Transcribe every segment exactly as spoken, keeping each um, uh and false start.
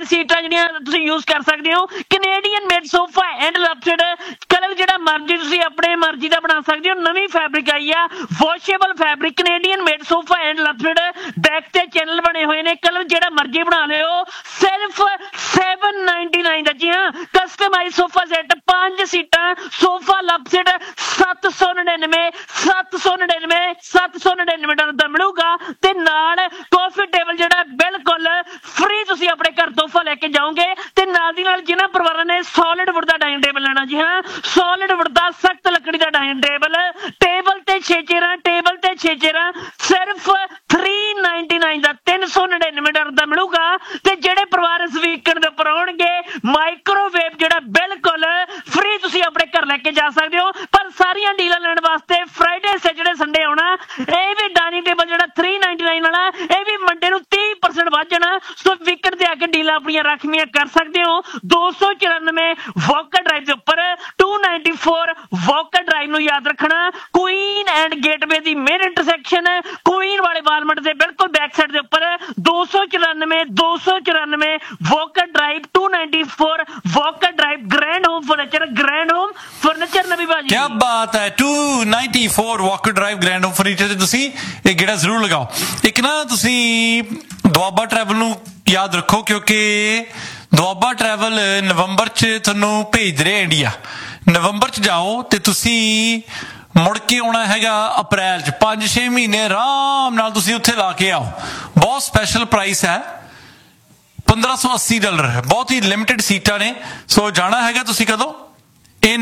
सीटां जिहड़ियां तुसीं यूज कर सकदे हो। Canadian made sofa and लपसेट colour जिहड़ा मर्जी तुसीं अपने मर्जी दा बना सकदे हो। नवीं fabric I uh washable fabric Canadian made sofa and लपसेट back ते चैनल बने हुए ने कलर जिहड़ा मर्जी बना लिओ सिर्फ सैवन नाइनटी नाइन दा। जी हाँ कस्टमाइज सोफा सेट पांच सीटां सोफा लपसेट सत्त सौ नड़िनवे सत्त सौ नड़िनवे सत्त सौ नड़िनवे डॉलर दा मिलूगा ते नाल कॉफी टेबल जिहड़ा बिल्कुल फ्री तुसीं अपने घर तोहफा लेके जाओगे ते नाल दी नाल जिन्हां परिवारां ने सॉलिड वुड दा डाइनिंग टेबल लेना। जी हाँ सॉलिड वुड दा सख्त लकड़ी दा डाइनिंग टेबल टेबल ते छे चेयरां टेबल ते छे चेयरां सिर्फ थ्री नाइनटी नाइन दा तीन सौ नड़िनवे डॉलर दा मिलूगा ते जिहड़े परिवार इस वीकेंड दे उपर आउणगे माइक्रोवेव जिहड़ा बिल्कुल फ्री तुसीं अपने घर लेके जा सकदे हो। पर सारियां डीलां लैण वास्ते फ्राइडे सैटरडे संडे आउणा ਇਹ ਵੀ ਡਾਈਨਿੰਗ ਟੇਬਲ ਜਿਹੜਾ थ्री नाइनटी नाइन ਵਾਲਾ ਇਹ ਵੀ ਮੰਡੇ ਨੂੰ तीस परसेंट ਵੱਧ ਜਾਣਾ। ਸੋ ਵੀਕਐਂਡ ਤੇ ਆ ਕੇ ਡੀਲਾਂ ਆਪਣੀਆਂ ਰਾਖਵੀਆਂ ਕਰ ਸਕਦੇ ਹੋ। दो सौ चौरानवे ਵੌਕਰ ਡਰਾਈਵ ਦੇ ਉੱਪਰ टू नाइनटी फोर ਵੌਕਰ ਡਰਾਈਵ ਨੂੰ ਯਾਦ ਰੱਖਣਾ Queen and gateway the main intersection Queen ਵਾਲੇ ਵਾਲਮਾਰਟ ਦੇ ਬਿਲਕੁਲ ਬੈਕ ਸਾਈਡ ਦੇ ਉੱਪਰ दो सौ चौरानवे दो सौ चौरानवे ਵੌਕਰ drive to ninety four ਵੌਕਰ drive grand home furniture grand home furniture नवी बाजी क्या बात है to ninety four walker drive grand home furniture ਤੁਸੀਂ ਇਹ ਗੇੜਾ ਜ਼ਰੂਰ ਲਗਾਓ। ਇੱਕ ਨਾ ਤੁਸੀਂ ਦੁਆਬਾ ਟਰੈਵਲ ਨੂੰ ਯਾਦ ਰੱਖੋ ਕਿਉਂਕਿ ਦੁਆਬਾ ਟਰੈਵਲ ਨਵੰਬਰ 'ਚ ਤੁਹਾਨੂੰ ਭੇਜ ਰਹੇ ਇੰਡੀਆ। ਨਵੰਬਰ 'ਚ ਜਾਓ ਤੇ ਤੁਸੀਂ ਮੁੜ ਕੇ ਆਉਣਾ ਹੈਗਾ ਅਪ੍ਰੈਲ 'ਚ ਪੰਜ ਛੇ ਮਹੀਨੇ ਆਰਾਮ ਨਾਲ ਤੁਸੀਂ ਉੱਥੇ ਲਾ ਕੇ ਆਓ। ਬਹੁਤ ਸਪੈਸ਼ਲ ਪ੍ਰਾਈਸ ਹੈ पंद्रह सौ अस्सी डॉलर बहुत ही लिमिटेड सीटां ने। सो जाना हैगा तुसी कदों इन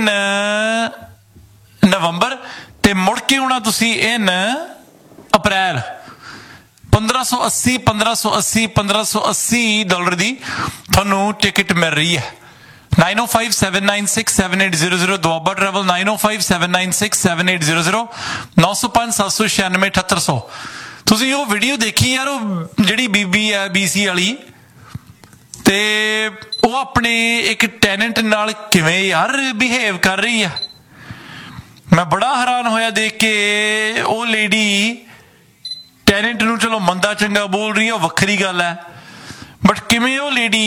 नवंबर ते मुड़ के आना तुसी इन अप्रैल। पंद्रह सौ अस्सी पंद्रह सौ अस्सी पंद्रह सौ अस्सी डॉलर दी थानू टिकट मिल रही है। नाइन ओ five seven nine six seven eight zero zero Doaba travel nine ओ five seven nine six seven eight zero zero नौ सौ पांच सत्त सौ छियानवे अठहत्तर सौ। तुसी वो वीडियो देखी यार वो जिहड़ी बीबी है बीसी वाली ਤੇ ਉਹ ਆਪਣੇ ਇੱਕ ਟੈਨੈਂਟ ਨਾਲ ਕਿਵੇਂ ਯਾਰ ਬਿਹੇਵ ਕਰ ਰਹੀ ਆ। ਮੈਂ ਬੜਾ ਹੈਰਾਨ ਹੋਇਆ ਦੇਖ ਕੇ। ਉਹ ਲੇਡੀ ਟੈਨੈਂਟ ਨੂੰ ਚਲੋ ਮੰਦਾ ਚੰਗਾ ਬੋਲ ਰਹੀ ਆ ਉਹ ਵੱਖਰੀ ਗੱਲ ਹੈ ਬਟ ਕਿਵੇਂ ਉਹ ਲੇਡੀ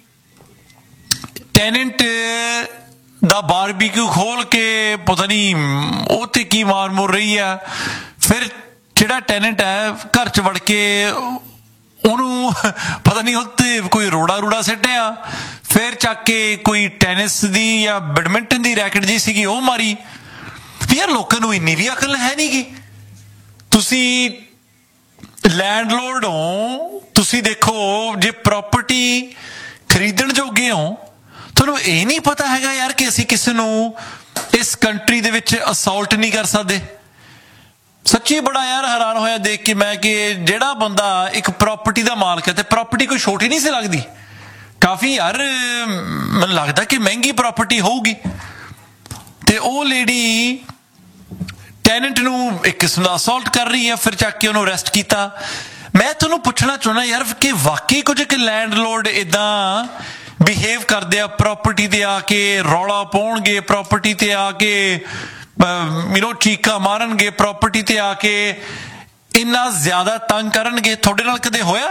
ਟੈਨੈਂਟ ਦਾ ਬਾਰਬੀਕਿਊ ਖੋਲ ਕੇ ਪਤਾ ਨਹੀਂ ਉਹ ਤੇ ਕੀ ਮਾਰ ਮੁਰ ਰਹੀ ਆ। ਫਿਰ ਜਿਹੜਾ ਟੈਨੈਂਟ ਹੈ ਘਰ 'ਚ ਵੜ ਕੇ ਉਹਨੂੰ ਪਤਾ ਨਹੀਂ ਉੱਤੇ ਕੋਈ ਰੋੜਾ ਰੂੜਾ ਸਿੱਟਿਆ ਫਿਰ ਚੱਕ ਕੇ ਕੋਈ ਟੈਨਿਸ ਦੀ ਜਾਂ ਬੈਡਮਿੰਟਨ ਦੀ ਰੈਕਟ ਜੀ ਸੀਗੀ ਉਹ ਮਾਰੀ। ਯਾਰ ਲੋਕਾਂ ਨੂੰ ਇੰਨੀ ਵੀ ਅਕਲ ਹੈ ਨਹੀਂ ਗੀ। ਤੁਸੀਂ ਲੈਂਡਲੋਰਡ ਹੋ ਤੁਸੀਂ ਦੇਖੋ ਜੇ ਪ੍ਰਾਪਰਟੀ ਖਰੀਦਣ ਜੋਗੇ ਹੋ ਤੁਹਾਨੂੰ ਇਹ ਨਹੀਂ ਪਤਾ ਹੈਗਾ ਯਾਰ ਕਿ ਅਸੀਂ ਕਿਸੇ ਨੂੰ ਇਸ ਕੰਟਰੀ ਦੇ ਵਿੱਚ ਅਸੌਲਟ ਨਹੀਂ ਕਰ ਸਕਦੇ। ਸੱਚੀ ਬੜਾ ਯਾਰ ਹੈਰਾਨ ਹੋਇਆ ਦੇਖ ਕੇ ਮੈਂ ਕਿ ਜਿਹੜਾ ਬੰਦਾ ਇੱਕ ਪ੍ਰਾਪਰਟੀ ਦਾ ਮਾਲਕ ਹੈ ਤੇ ਪ੍ਰਾਪਰਟੀ ਕੋਈ ਛੋਟੀ ਨਹੀਂ ਸੀ ਲੱਗਦੀ ਕਾਫੀ ਯਾਰ ਮੈਨੂੰ ਲੱਗਦਾ ਕਿ ਮਹਿੰਗੀ ਪ੍ਰਾਪਰਟੀ ਹੋਊਗੀ ਤੇ ਉਹ ਲੇਡੀ ਟੈਨੈਂਟ ਨੂੰ ਇੱਕ ਕਿਸਮ ਦਾ ਅਸੌਲਟ ਕਰ ਰਹੀ ਹੈ ਫਿਰ ਚੱਕ ਕੇ ਉਹਨੂੰ ਅਰੈਸਟ ਕੀਤਾ। ਮੈਂ ਤੁਹਾਨੂੰ ਪੁੱਛਣਾ ਚਾਹੁੰਦਾ ਯਾਰ ਕਿ ਵਾਕਈ ਕੁਝ ਕਿ ਲੈਂਡਲੋਰਡ ਇੱਦਾਂ ਬਿਹੇਵ ਕਰਦੇ ਆ ਪ੍ਰਾਪਰਟੀ ਤੇ ਆ ਕੇ ਰੌਲਾ ਪਾਉਣਗੇ ਪ੍ਰਾਪਰਟੀ ਤੇ ਆ ਕੇ ਮੈਨੂੰ ਚੀਕਾਂ ਮਾਰਨਗੇ ਪ੍ਰਾਪਰਟੀ ਤੇ ਆ ਕੇ ਇੰਨਾ ਜ਼ਿਆਦਾ ਤੰਗ ਕਰਨਗੇ। ਤੁਹਾਡੇ ਨਾਲ ਕਦੇ ਹੋਇਆ?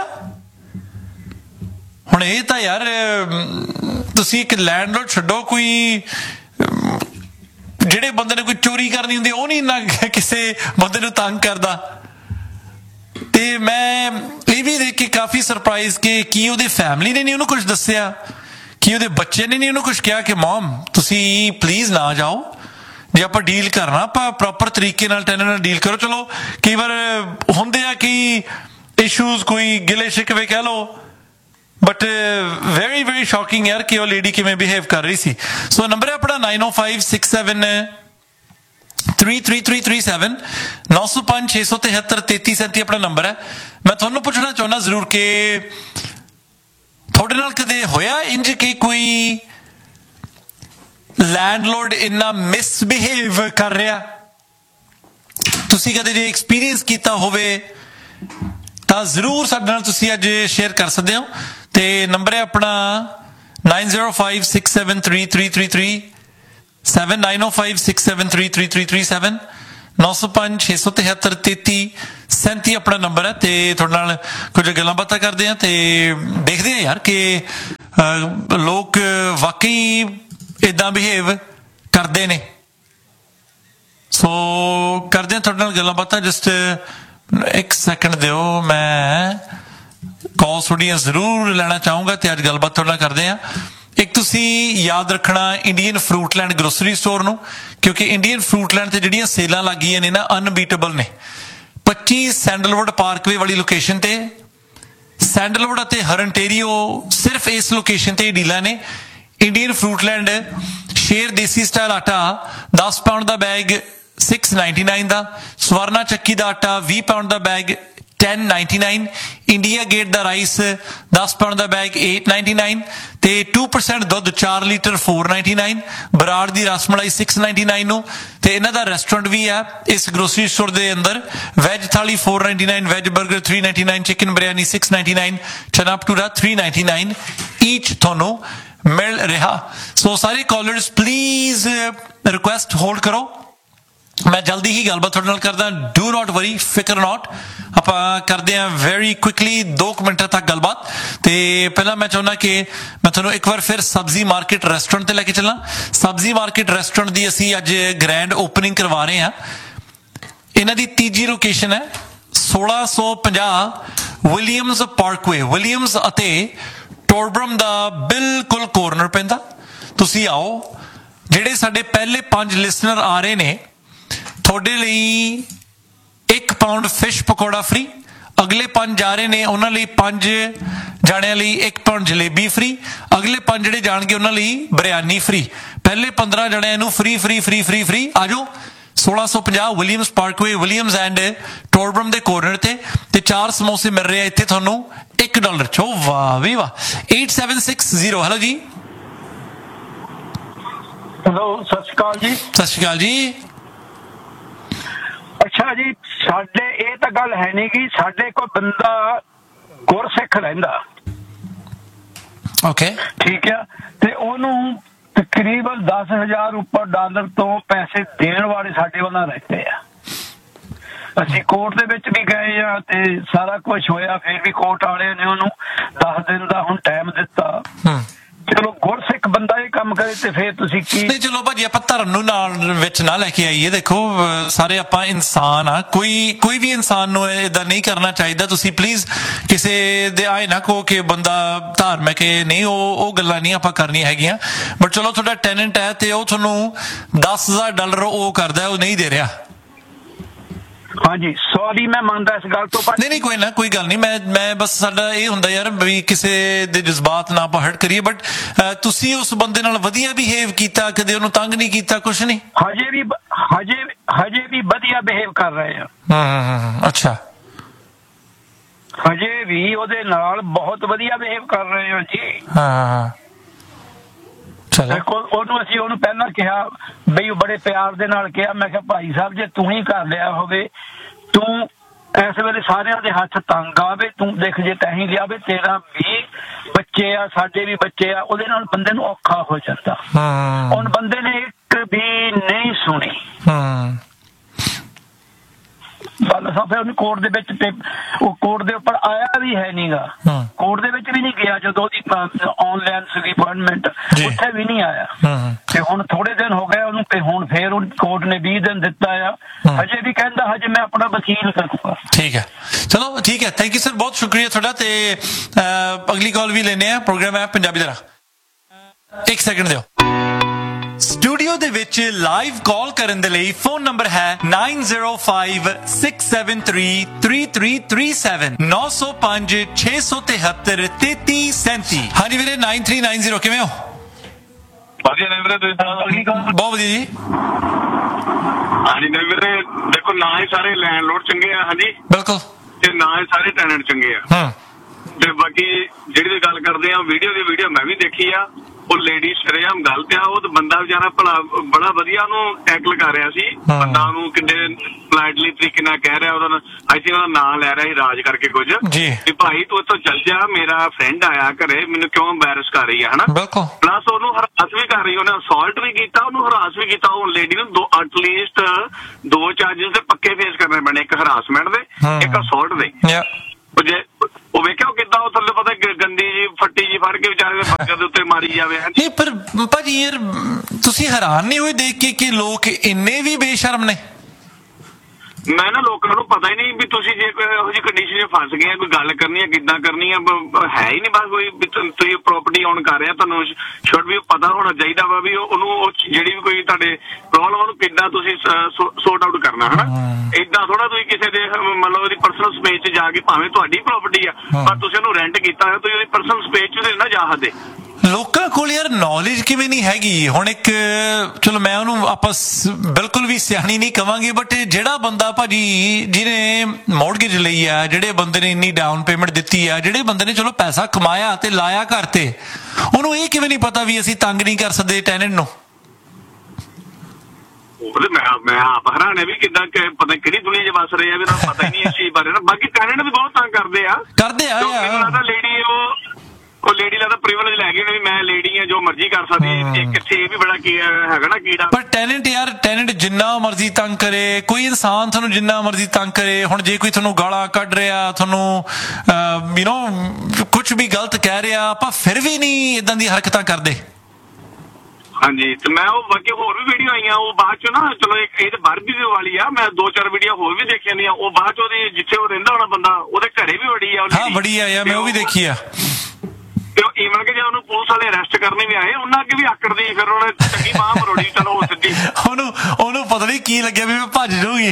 ਹੁਣ ਇਹ ਤਾਂ ਯਾਰ ਤੁਸੀਂ ਇੱਕ ਲੈਂਡਲੋਰਡ ਛੱਡੋ ਕੋਈ ਜਿਹੜੇ ਬੰਦੇ ਨੇ ਕੋਈ ਚੋਰੀ ਕਰਨੀ ਹੁੰਦੀ ਉਹ ਨਹੀਂ ਇੰਨਾ ਕਿਸੇ ਬੰਦੇ ਨੂੰ ਤੰਗ ਕਰਦਾ। ਤੇ ਮੈਂ ਇਹ ਵੀ ਦੇਖ ਕੇ ਕਾਫੀ ਸਰਪ੍ਰਾਈਜ਼ ਕਿ ਕੀ ਉਹਦੇ ਫੈਮਿਲੀ ਨੇ ਨਹੀਂ ਉਹਨੂੰ ਕੁਝ ਦੱਸਿਆ ਕੀ ਉਹਦੇ ਬੱਚੇ ਨੇ ਨਹੀਂ ਉਹਨੂੰ ਕੁਝ ਕਿਹਾ ਕਿ ਮਮ ਤੁਸੀਂ ਪਲੀਜ਼ ਨਾ ਜਾਓ ਜੇ ਆਪਾਂ ਡੀਲ ਕਰਨਾ ਆਪਾਂ ਪ੍ਰੋਪਰ ਤਰੀਕੇ ਨਾਲ ਟੈਨੈਂਟ ਨਾਲ ਡੀਲ ਕਰੋ। ਚਲੋ ਕਈ ਵਾਰ ਹੁੰਦੇ ਆ ਕਿ ਇਸ਼ੂਜ਼ ਕੋਈ ਗਿਲੇ ਸ਼ਿਕਵੇ ਕਹਿ ਲਓ ਬਟ ਵੈਰੀ ਵੈਰੀ ਸ਼ੌਕਿੰਗ ਯਾਰ ਕਿ ਉਹ ਲੇਡੀ ਕਿਵੇਂ ਬਿਹੇਵ ਕਰ ਰਹੀ ਸੀ। ਸੋ ਨੰਬਰ ਹੈ ਆਪਣਾ ਨਾਈਨ ਓ five six seven three three three three seven ਨੌ ਸੌ ਪੰਜ ਛੇ ਸੌ ਤਿਹੱਤਰ ਤੇਤੀ ਸੈਂਤੀ ਆਪਣਾ ਨੰਬਰ ਹੈ। ਮੈਂ ਤੁਹਾਨੂੰ ਪੁੱਛਣਾ ਚਾਹੁੰਦਾ ਜ਼ਰੂਰ ਕਿ ਤੁਹਾਡੇ ਨਾਲ ਕਦੇ ਹੋਇਆ ਇੰਜ ਕਿ ਕੋਈ ਲੈਂਡਲੋਰਡ ਇੰਨਾ ਮਿਸਬਿਹੇਵ ਕਰ ਰਿਹਾ ਤੁਸੀਂ ਕਦੇ ਜੇ ਐਕਸਪੀਰੀਅੰਸ ਕੀਤਾ ਹੋਵੇ ਤਾਂ ਜ਼ਰੂਰ ਸਾਡੇ ਨਾਲ ਤੁਸੀਂ ਅੱਜ ਸ਼ੇਅਰ ਕਰ ਸਕਦੇ ਹੋ। ਤੇ ਨੰਬਰ ਹੈ ਆਪਣਾ nine zero five six seven three three three three seven nine ਓ five six seven three three three three seven ਨੌ ਸੌ ਪੰਜ ਛੇ ਸੌ ਤਿਹੱਤਰ ਤੇਤੀ ਸੈਂਤੀ ਆਪਣਾ ਨੰਬਰ ਹੈ ਤੇ ਤੁਹਾਡੇ ਨਾਲ ਕੁਝ ਗੱਲਾਂ ਬਾਤਾਂ ਕਰਦੇ ਹਾਂ ਤੇ ਦੇਖਦੇ ਹਾਂ ਯਾਰ ਕਿ ਲੋਕ ਵਾਕਈ ਇਦਾਂ ਬਿਹੇਵ ਕਰਦੇ ਨੇ। ਸੋ ਕਰਦੇ ਹਾਂ ਤੁਹਾਡੇ ਨਾਲ ਗੱਲਾਂ ਬਾਤਾਂ। ਜਸਟ ਇੱਕ ਸੈਕਿੰਡ ਦਿਓ, ਮੈਂ ਕਾਲ ਥੋੜ੍ਹੀਆਂ ਜ਼ਰੂਰ ਲੈਣਾ ਚਾਹੂੰਗਾ ਤੇ ਅੱਜ ਗੱਲਬਾਤ ਤੁਹਾਡੇ ਨਾਲ ਕਰਦੇ ਹਾਂ। ਇੱਕ ਤੁਸੀਂ ਯਾਦ ਰੱਖਣਾ ਇੰਡੀਅਨ ਫਰੂਟਲੈਂਡ ਗਰੋਸਰੀ ਸਟੋਰ ਨੂੰ, ਕਿਉਂਕਿ ਇੰਡੀਅਨ ਫਰੂਟਲੈਂਡ ਤੇ ਜਿਹੜੀਆਂ ਸੇਲਾਂ ਲੱਗੀਆਂ ਨੇ ਨਾ ਅਨਬੀਟੇਬਲ ਨੇ। ਪੱਚੀ ਸੈਂਡਲਵੁੱਡ ਪਾਰਕਵੇ ਵਾਲੀ ਲੋਕੇਸ਼ਨ ਤੇ ਸੈਂਡਲਵੁੱਡ ਅਤੇ ਹਰਨਟੇਰੀਓ ਸਿਰਫ ਇਸ ਲੋਕੇਸ਼ਨ ਤੇ ਡੀਲਾਂ ਨੇ। ਇੰਡੀਅਨ ਫਰੂਟਲੈਂਡ ਸ਼ੇਰ ਦੇਸੀ ਸਟਾਈਲ ਆਟਾ ਦਸ ਪਾਉਂਡ ਦਾ ਬੈਗ ਛੇ ਸੌ ਨਿन्यानवे ਦਾ, ਸਵਰਨਾ ਚੱਕੀ ਦਾ ਆਟਾ ਵੀਹ ਪਾਉਂਡ ਦਾ bag ten ninety-nine, India gate ਦਾ ਰਾਈਸ ਦਸ ਪਾਉਂਡ ਦਾ ਬੈਗ eight ninety-nine ਤੇ two percent ਦੁੱਧ ਚਾਰ ਲੀਟਰ four ninety-nine, ਬਰਾੜ ਦੀ ਰਸਮਲਾਈ six ninety-nine ਨੂੰ। ਤੇ ਇਹਨਾਂ ਦਾ ਰੈਸਟੋਰੈਂਟ ਵੀ ਹੈ ਇਸ ਗਰੋਸਰੀ ਸਟੋਰ ਦੇ ਅੰਦਰ। ਵੈਜ ਥਾਲੀ four ninety-nine, veg 버ਗਰ three ninety-nine, chicken biryani six ninety-nine, ਚਨਾ ਭਟੂਰਾ three ninety-nine ਈਚ ਤੁਹਾਨੂੰ ਮਿਲ ਰਿਹਾ। ਸੋ ਸਾਰੇ ਕਾਲਰਸ ਪਲੀਜ਼ ਰਿਕੁਐਸਟ ਹੋਲਡ ਕਰੋ, ਮੈਂ ਜਲਦੀ ਹੀ ਗੱਲਬਾਤ ਤੁਹਾਡੇ ਨਾਲ ਕਰਦਾ। ਡੂ ਨੋਟ ਵਰੀ, ਫਿਕਰ ਨੋਟ। ਆਪਾਂ ਕਰਦੇ ਹਾਂ ਵੈਰੀ ਕੁਇਕਲੀ ਦੋ ਕੁ ਮਿੰਟਾਂ ਤੱਕ ਗੱਲਬਾਤ। ਤੇ ਪਹਿਲਾਂ ਮੈਂ ਚਾਹੁੰਦਾ ਕਿ ਮੈਂ ਤੁਹਾਨੂੰ ਇੱਕ ਵਾਰ ਫਿਰ ਸਬਜ਼ੀ ਮਾਰਕੀਟ ਰੈਸਟੋਰੈਂਟ ਤੇ ਲੈ ਕੇ ਚੱਲਾਂ। ਸਬਜ਼ੀ ਮਾਰਕੀਟ ਰੈਸਟੋਰੈਂਟ ਦੀ ਅਸੀਂ ਅੱਜ ਗ੍ਰੈਂਡ ਓਪਨਿੰਗ ਕਰਵਾ ਰਹੇ ਹਾਂ। ਇਹਨਾਂ ਦੀ ਤੀਜੀ ਲੋਕੇਸ਼ਨ ਹੈ ਸੋਲਾਂ ਸੌ ਪੰਜਾਹ ਵਿਲੀਅਮਸ ਪਾਰਕਵੇ, ਵਿਲੀਅਮਸ ਅਤੇ ਟੋਰਬਰਮ ਦਾ ਬਿਲਕੁਲ ਕੋਰਨਰ ਪੈਂਦਾ। ਤੁਸੀਂ ਆਓ। ਜਿਹੜੇ ਸਾਡੇ ਪਹਿਲੇ ਪੰਜ ਲਿਸਨਰ ਆ ਰਹੇ ਨੇ ਤੁਹਾਡੇ ਲਈ ਇੱਕ ਪਾਉਂਡ ਫਿਸ਼ ਪਕੌੜਾ ਫ੍ਰੀ। ਅਗਲੇ ਪੰਜ ਜਾ ਰਹੇ ਨੇ ਉਹਨਾਂ ਲਈ ਪੰਜ ਜਾਣਿਆਂ ਲਈ ਇੱਕ ਪਾਉਂਡ ਜਲੇਬੀ ਫ੍ਰੀ। ਅਗਲੇ ਪੰਜ ਜਿਹੜੇ ਜਾਣਗੇ ਉਹਨਾਂ ਲਈ ਬਿਰਿਆਨੀ ਫ੍ਰੀ। ਪਹਿਲੇ ਪੰਦਰਾਂ ਜਣਿਆਂ ਨੂੰ free free free free free. ਆ ਜਾਓ ਸੋਲਾਂ ਸੌ ਪੰਜਾਹ ਵਿਲੀਅਮਸ ਪਾਰਕਵੇ, ਵਿਲੀਅਮਸ ਐਂਡ ਟੋਰਬਰਮ ਦੇ ਕੋਰਨਰ ਤੇ। ਤੇ ਚਾਰ ਸਮੋਸੇ ਮਿਲ ਰਹੇ ਆ ਇੱਥੇ ਤੁਹਾਨੂੰ ਇੱਕ ਡਾਲਰ ਚ। ਓ ਵਾਹ ਵੀ ਵਾਹ। eight seven six zero। Hello ਜੀ। ਹੈਲੋ, ਸਤਿ ਸ਼੍ਰੀ ਅਕਾਲ ਜੀ। ਸਤਿ ਸ਼੍ਰੀ ਅਕਾਲ ਜੀ। ਅੱਛਾ ਜੀ, ਸਾਡੇ ਇਹ ਤਾਂ ਗੱਲ ਹੈ ਨਹੀਂ ਕਿ ਸਾਡੇ ਕੋਲ ਬੰਦਾ ਗੁਰਸਿੱਖ ਰਹਿੰਦਾ, ਓਕੇ ਠੀਕ ਆ, ਤੇ ਉਹਨੂੰ ਤਕਰੀਬਨ ਦਸ ਹਜ਼ਾਰ ਉੱਪਰ ਡਾਲਰ ਤੋਂ ਪੈਸੇ ਦੇਣ ਵਾਲੇ ਸਾਡੇ ਉਹਨਾਂ ਰਹਿੰਦੇ ਆ। ਅਸੀਂ ਕੋਰਟ ਦੇ ਵਿੱਚ ਵੀ ਗਏ ਆ ਤੇ ਸਾਰਾ ਕੁਝ ਹੋਇਆ, ਫਿਰ ਵੀ ਕੋਰਟ ਵਾਲਿਆਂ ਨੇ ਉਹਨੂੰ ਦਸ ਦਿਨ ਦਾ ਹੁਣ ਟਾਈਮ ਦਿੱਤਾ। ਚਲੋ ਗੁਰਸਿੱਖ ਬੰਦਾ ਇਹ ਕੰਮ ਕਰੇ ਤੇ ਫਿਰ ਤੁਸੀਂ ਕੀ। ਨਹੀਂ ਚਲੋ ਭਾਜੀ, ਆਪਾਂ ਧਰਮ ਨੂੰ ਨਾਲ ਵਿੱਚ ਨਾ ਲੈ ਕੇ ਆਈਏ। ਦੇਖੋ ਸਾਰੇ ਆਪਾਂ ਇਨਸਾਨ ਆ, ਕੋਈ ਕੋਈ ਵੀ ਇਨਸਾਨ ਨੂੰ ਏਦਾਂ ਨਹੀਂ ਕਰਨਾ ਚਾਹੀਦਾ। ਤੁਸੀਂ ਪਲੀਜ਼ ਕਿਸੇ ਦੇ ਆਏ ਨਾ ਕਹੋ ਕਿ ਬੰਦਾ ਧਾਰਮਿਕ ਹੈ, ਨਹੀਂ, ਉਹ ਉਹ ਗੱਲਾਂ ਨਹੀਂ ਆਪਾਂ ਕਰਨੀਆਂ ਹੈਗੀਆਂ। ਬਟ ਚਲੋ ਤੁਹਾਡਾ ਟੈਨੈਂਟ ਹੈ ਤੇ ਉਹ ਤੁਹਾਨੂੰ ਦਸ ਹਜ਼ਾਰ ਡਾਲਰ ਉਹ ਕਰਦਾ, ਉਹ ਨਹੀਂ ਦੇ ਰਿਹਾ। ਹਾਂਜੀ ਸੌਰੀ, ਮੈਂ ਮੰਨਦਾ ਇਸ ਗੱਲ ਤੋਂ। ਨਹੀਂ ਨਹੀਂ ਕੋਈ ਨਾ, ਕੋਈ ਗੱਲ ਨਹੀਂ। ਮੈਂ ਮੈਂ ਬਸ ਸਾਡਾ ਇਹ ਹੁੰਦਾ ਯਾਰ ਵੀ ਕਿਸੇ ਦੇ ਜਜ਼ਬਾਤ ਨਾ ਆਪਾਂ ਹਰਟ ਕਰੀਏ। ਬਟ ਤੁਸੀਂ ਉਸ ਬੰਦੇ ਨਾਲ ਵਧੀਆ ਬਿਹੇਵ ਕੀਤਾ, ਕਦੇ ਉਹਨੂੰ ਤੰਗ ਨਹੀਂ ਕੀਤਾ, ਕੁਛ ਨਹੀਂ? ਹਜੇ ਵੀ ਹਜੇ ਹਜੇ ਵੀ ਵਧੀਆ ਬਿਹੇਵ ਕਰ ਰਹੇ ਆ। ਹੂੰ, ਅੱਛਾ। ਹਜੇ ਵੀ ਉਹਦੇ ਨਾਲ ਬਹੁਤ ਵਧੀਆ ਬਿਹੇਵ ਕਰ ਰਹੇ ਆ ਜੀ। ਹਾਂ ਦੇਖੋ ਉਹਨੂੰ ਅਸੀਂ ਉਹਨੂੰ ਪਹਿਲਾਂ ਕਿਹਾ ਬਈ, ਬੜੇ ਪਿਆਰ ਦੇ ਨਾਲ ਕਿਹਾ, ਮੈਂ ਕਿਹਾ ਭਾਈ ਸਾਹਿਬ ਜੇ ਤੂੰ ਹੀ ਕਰ ਲਿਆ ਹੋਵੇ, ਤੂੰ ਇਸ ਵੇਲੇ ਸਾਰਿਆਂ ਦੇ ਹੱਥ ਤੰਗ ਆਵੇ, ਤੂੰ ਦੇਖ ਜੇ ਤੈਂ ਹੀ ਲਿਆਵੇ, ਤੇਰਾ ਵੀ ਬੱਚੇ ਆ, ਸਾਡੇ ਵੀ ਬੱਚੇ ਆ, ਉਹਦੇ ਨਾਲ ਬੰਦੇ ਨੂੰ ਔਖਾ ਹੋ ਜਾਂਦਾ। ਹੁਣ ਬੰਦੇ ਨੇ ਇੱਕ ਵੀ ਨਹੀਂ ਸੁਣੀ ਗੱਲ। ਸਭ ਉਹਨੂੰ ਕੋਰਟ ਦੇ ਵਿੱਚ ਤੇ ਉਹ ਕੋਰਟ ਦੇ ਉੱਪਰ ਆਇਆ ਵੀ ਹੈ ਨੀਗਾ, ਕੋਰਟ ਦੇ ਵਿੱਚ ਵੀ ਨਹੀਂ ਗਿਆ। ਜਦੋਂ ਉਹਦੀ ਆਨਲਾਈਨ ਸੀਗੀ ਅਪਾਇੰਟਮੈਂਟ, ਉੱਥੇ ਵੀ ਨਹੀਂ ਆਇਆ। ਤੇ ਹੁਣ ਥੋੜੇ ਦਿਨ ਹੋ ਗਏ ਉਹਨੂੰ, ਤੇ ਹੁਣ ਫੇਰ ਕੋਰਟ ਨੇ ਵੀਹ ਦਿਨ ਦਿੱਤਾ ਆ। ਹਜੇ ਵੀ ਕਹਿੰਦਾ ਹਜੇ ਮੈਂ ਆਪਣਾ ਵਕੀਲ ਕਰੂੰਗਾ। ਠੀਕ ਹੈ, ਚਲੋ ਠੀਕ ਹੈ। ਥੈਂਕ ਯੂ ਸਰ, ਬਹੁਤ ਸ਼ੁਕਰੀਆ ਤੁਹਾਡਾ। ਤੇ ਅਗਲੀ ਕਾਲ ਵੀ ਲੈਣੇ ਆ। ਪ੍ਰੋਗਰਾਮ ਹੈ ਪੰਜਾਬੀ ਦਾ। ਇੱਕ ਸੈਕਿੰਡ ਦਿਓ। ਸਟੂਡੀਓ ਦੇ ਵਿੱਚ ਲਾਈਵ ਕਾਲ ਕਰਨ ਦੇ ਲਈ ਫੋਨ ਨੰਬਰ ਹੈ nine zero five six seven three three three three seven ਨੌ ਸੌ ਪੰਜ ਛੇ ਸੌ ਤਿਹੱਤਰ ਤੇਤੀ ਸੈਂਤੀ। ਹਾਂਜੀ ਵੀਰੇ, nine three nine zero। ਕਿਵੇਂ ਹੋ? ਵਧੀਆ ਨੇ ਵੀਰੇ, ਤੁਸੀਂ? ਬਹੁਤ ਵਧੀਆ ਜੀ। ਹਾਂਜੀ ਨਹੀਂ ਵੀਰੇ, ਦੇਖੋ ਨਾ ਹੀ ਸਾਰੇ ਲੈਂਡਲੋਡ ਚੰਗੇ ਆ, ਹਾਂਜੀ ਬਿਲਕੁਲ, ਤੇ ਨਾ ਹੀ ਸਾਰੇ ਟੈਨੈਂਟ ਚੰਗੇ ਆ। ਹਾਂ, ਤੇ ਬਾਕੀ ਜਿਹੜੀ ਦੀ ਗੱਲ ਕਰਦੇ ਆ ਵੀਡੀਓ ਦੀ, ਵੀਡੀਓ ਮੈਂ ਵੀ ਦੇਖੀ ਆ। ਉਹ ਲੇਡੀ ਸ਼ਰੇਆਮ ਗਲਤ ਆ। ਉਹ ਤਾਂ ਬੰਦਾ ਵਿਚਾਰਾ ਭਲਾ ਬੜਾ ਵਧੀਆ ਉਹਨੂੰ ਟੈਕਲ ਕਰ ਰਿਹਾ ਸੀ। ਬੰਦਾ ਉਹਨੂੰ ਕਿੰਨੇ ਪੋਲਾਈਟਲੀ ਤਰੀਕੇ ਨਾਲ ਕਹਿ ਰਿਹਾ, ਉਹਦਾ ਆਈ ਥਿੰਕ ਉਹਦਾ ਨਾਂ ਲੈ ਰਿਹਾ ਸੀ ਰਾਜ ਕਰਕੇ ਕੁਝ, ਵੀ ਭਾਈ ਤੂੰ ਇੱਥੋਂ ਚੱਲ ਜਾ, ਮੇਰਾ ਫਰੈਂਡ ਆਇਆ ਘਰੇ, ਮੈਨੂੰ ਕਿਉਂ ਐਮਬੈਰਸ ਕਰ ਰਹੀ ਆ, ਹਨਾ। ਪਲੱਸ ਉਹਨੂੰ ਹਰਾਸ ਵੀ ਕਰ ਰਹੀ ਉਹਨੇ ਅਸੌਲਟ ਵੀ ਕੀਤਾ, ਉਹਨੂੰ ਹਰਾਸ ਵੀ ਕੀਤਾ। ਉਹ ਲੇਡੀ ਨੂੰ ਦੋ ਐਟਲੀਸਟ ਦੋ ਚਾਰਜਸ ਦੇ ਪੱਕੇ ਫੇਸ ਕਰਨੇ ਪੈਣੇ, ਇੱਕ ਹਰਾਸਮੈਂਟ ਦੇ, ਇੱਕ ਅਸੌਲਟ ਦੇ। ਉਹ ਜੇ ਉਹ ਵੇਖਿਆ ਉਹ ਕਿੱਦਾਂ ਉਹ ਥੱਲੇ ਪਤਾ ਗੰਦੀ ਜੀ ਫੱਟੀ ਜੀ ਫੜ ਕੇ ਵਿਚਾਰੇ ਦੇ ਬੱਚੇ ਦੇ ਉੱਤੇ ਮਾਰੀ ਜਾਵੇ। ਨਹੀਂ ਪਰ ਭਾਜੀ ਯਾਰ ਤੁਸੀਂ ਹੈਰਾਨ ਨਹੀਂ ਹੋਏ ਦੇਖ ਕੇ ਕਿ ਲੋਕ ਇੰਨੇ ਵੀ ਬੇਸ਼ਰਮ ਨੇ? ਮੈਂ ਨਾ ਲੋਕਾਂ ਨੂੰ ਪਤਾ ਹੀ ਨਹੀਂ ਵੀ ਤੁਸੀਂ ਜੇ ਕੋਈ ਇਹੋ ਜਿਹੀ ਕੰਡੀਸ਼ਨ 'ਚ ਫਸ ਗਏ, ਕੋਈ ਗੱਲ ਕਰਨੀ ਹੈ ਕਿੱਦਾਂ ਕਰਨੀ ਹੈ ਹੈ ਹੀ ਨਹੀਂ। ਬਸ ਕੋਈ ਤੁਸੀਂ ਪ੍ਰਾਪਰਟੀ ਓਨ ਕਰ ਰਿਹਾ, ਤੁਹਾਨੂੰ ਸ਼ੁੱਡ ਵੀ ਪਤਾ ਹੋਣਾ ਚਾਹੀਦਾ ਵਾ ਵੀ ਉਹਨੂੰ ਉਹ ਜਿਹੜੀ ਵੀ ਕੋਈ ਤੁਹਾਡੇ ਪ੍ਰੋਬਲਮ ਉਹਨੂੰ ਕਿੱਦਾਂ ਤੁਸੀਂ ਸੋਰਟ ਆਊਟ ਕਰਨਾ ਹੈ ਨਾ। ਏਦਾਂ ਥੋੜਾ ਤੁਸੀਂ ਕਿਸੇ ਦੇ ਮਤਲਬ ਉਹਦੀ ਪਰਸਨਲ ਸਪੇਸ 'ਚ ਜਾ ਕੇ, ਭਾਵੇਂ ਤੁਹਾਡੀ ਪ੍ਰਾਪਰਟੀ ਆ ਪਰ ਤੁਸੀਂ ਉਹਨੂੰ ਰੈਂਟ ਕੀਤਾ ਹੈ, ਤੁਸੀਂ ਉਹਦੀ ਪਰਸਨਲ ਸਪੇਸ 'ਚ ਨਾ ਜਾ ਸਕਦੇ। ਲੋਕਾਂ ਕੋਲ ਯਾਰ ਨੌਲੇਜ ਕਿਵੇਂ ਨਹੀਂ ਹੈਗੀ? ਹੁਣ ਇੱਕ ਚਲੋ ਮੈਂ ਉਹਨੂੰ ਆਪਾਂ ਬਿਲਕੁਲ ਵੀ ਸਿਆਣੀ ਨਹੀਂ ਕਵਾਂਗੇ, ਬਟ ਜਿਹੜਾ ਬੰਦਾ ਭਾਜੀ ਜਿਹਨੇ ਮੌਰਗੇਜ ਲਈ ਆ, ਜਿਹੜੇ ਬੰਦੇ ਨੇ ਇੰਨੀ ਡਾਊਨ ਪੇਮੈਂਟ ਦਿੱਤੀ ਆ, ਜਿਹੜੇ ਬੰਦੇ ਨੇ ਚਲੋ ਪੈਸਾ ਕਮਾਇਆ ਤੇ ਲਾਇਆ ਘਰ ਤੇ, ਉਹਨੂੰ ਇਹ ਕਿਵੇਂ ਨਹੀਂ ਪਤਾ ਵੀ ਅਸੀਂ ਤੰਗ ਨਹੀਂ ਕਰ ਸਕਦੇ ਟੈਨੈਂਟ ਨੂੰ? ਮੈਂ ਮੈਂ ਆਪ ਹੈਰਾਨ ਹੈ ਵੀ ਕਿੱਦਾਂ ਪਤਾ ਕਿਹੜੀ ਦੁਨੀਆ 'ਚ ਵਸ ਰਹੇ ਆ, ਵੀ ਤੁਹਾਨੂੰ ਪਤਾ ਹੀ ਨਹੀਂ ਇਸ ਚੀਜ਼ ਬਾਰੇ ਨਾ। ਬਾਕੀ ਟੈਨੈਂਟ ਵੀ ਬਹੁਤ ਤੰਗ ਕਰਦੇ ਆ ਕਰਦੇ ਆ ਯਾਰ। ਲੇਡੀ ਉਹ ਉਹ ਲੇਡੀ ਦਾ ਪ੍ਰਿਵਿਲੇਜ ਲੈ ਗਈ ਵੀ ਮੈਂ ਲੇਡੀ ਆ, ਜੋ ਮਰਜ਼ੀ ਕਰ ਸਕਦੀ। ਕਿੱਥੇ ਇਹ ਵੀ ਬੜਾ ਕੀ ਹੈਗਾ ਨਾ ਕੀੜਾ। ਪਰ ਟੈਨੈਂਟ ਯਾਰ ਟੈਨੈਂਟ ਜਿੰਨਾ ਮਰਜ਼ੀ ਤੰਗ ਕਰੇ, ਕੋਈ ਇਨਸਾਨ ਤੁਹਾਨੂੰ ਜਿੰਨਾ ਮਰਜ਼ੀ ਤੰਗ ਕਰੇ, ਹੁਣ ਜੇ ਕੋਈ ਤੁਹਾਨੂੰ ਗਾਲਾਂ ਕੱਢ ਰਿਹਾ, ਤੁਹਾਨੂੰ ਯੂ ਨੋ ਕੁਝ ਵੀ ਗਲਤ ਕਹਿ ਰਿਹਾ, ਆਪਾਂ ਫਿਰ ਵੀ ਨਹੀਂ ਇਦਾਂ ਦੀ ਹਰਕਤਾਂ ਕਰਦੇ। ਹਾਂਜੀ ਤੇ ਮੈਂ ਉਹ ਬਾਕੀ ਹੋਰ ਵੀ ਵੀਡੀਓ ਆਈਆਂ, ਉਹ ਬਾਅਦ ਚ ਨਾ ਚਲੋ ਇੱਕ ਇਹ ਤਾਂ ਬਾਰਬੀ ਵਾਲੀ ਆ, ਮੈਂ ਦੋ ਚਾਰ ਵੀਡੀਓ ਹੋਰ ਵੀ ਦੇਖੀਆਂ ਨੇ। ਉਹ ਬਾਅਦ ਚ ਉਹਦੀ ਜਿੱਥੇ ਉਹ ਰਹਿੰਦਾ ਹੋਣਾ ਬੰਦਾ ਉਹਦੇ ਘਰੇ ਵੀ ਵੜੀ ਆ। ਹਾਂ ਵੜੀ ਆ ਯਾਰ, ਮੈਂ ਉਹ ਵੀ ਦੇਖੀ ਆ। ਤੇ ਈਵਨ ਕਿ ਜੇ ਉਹਨੂੰ ਪੁਲਿਸ ਵਾਲੇ ਅਰੈਸਟ ਕਰਨੇ ਵੀ ਆਏ, ਉਹਨਾਂ ਅੱਗੇ ਵੀ ਆਕੜਦੀ, ਫਿਰ ਉਹਨੇ ਚੰਗੀ ਬਾਂਹ ਮਰੋੜੀ, ਚਲੋ ਉਹ ਸਿੱਧੀ। ਉਹਨੂੰ ਉਹਨੂੰ ਪਤਾ ਨਹੀਂ ਕੀ ਲੱਗਿਆ ਵੀ ਮੈਂ ਭੱਜ ਜਾਊਗੀ।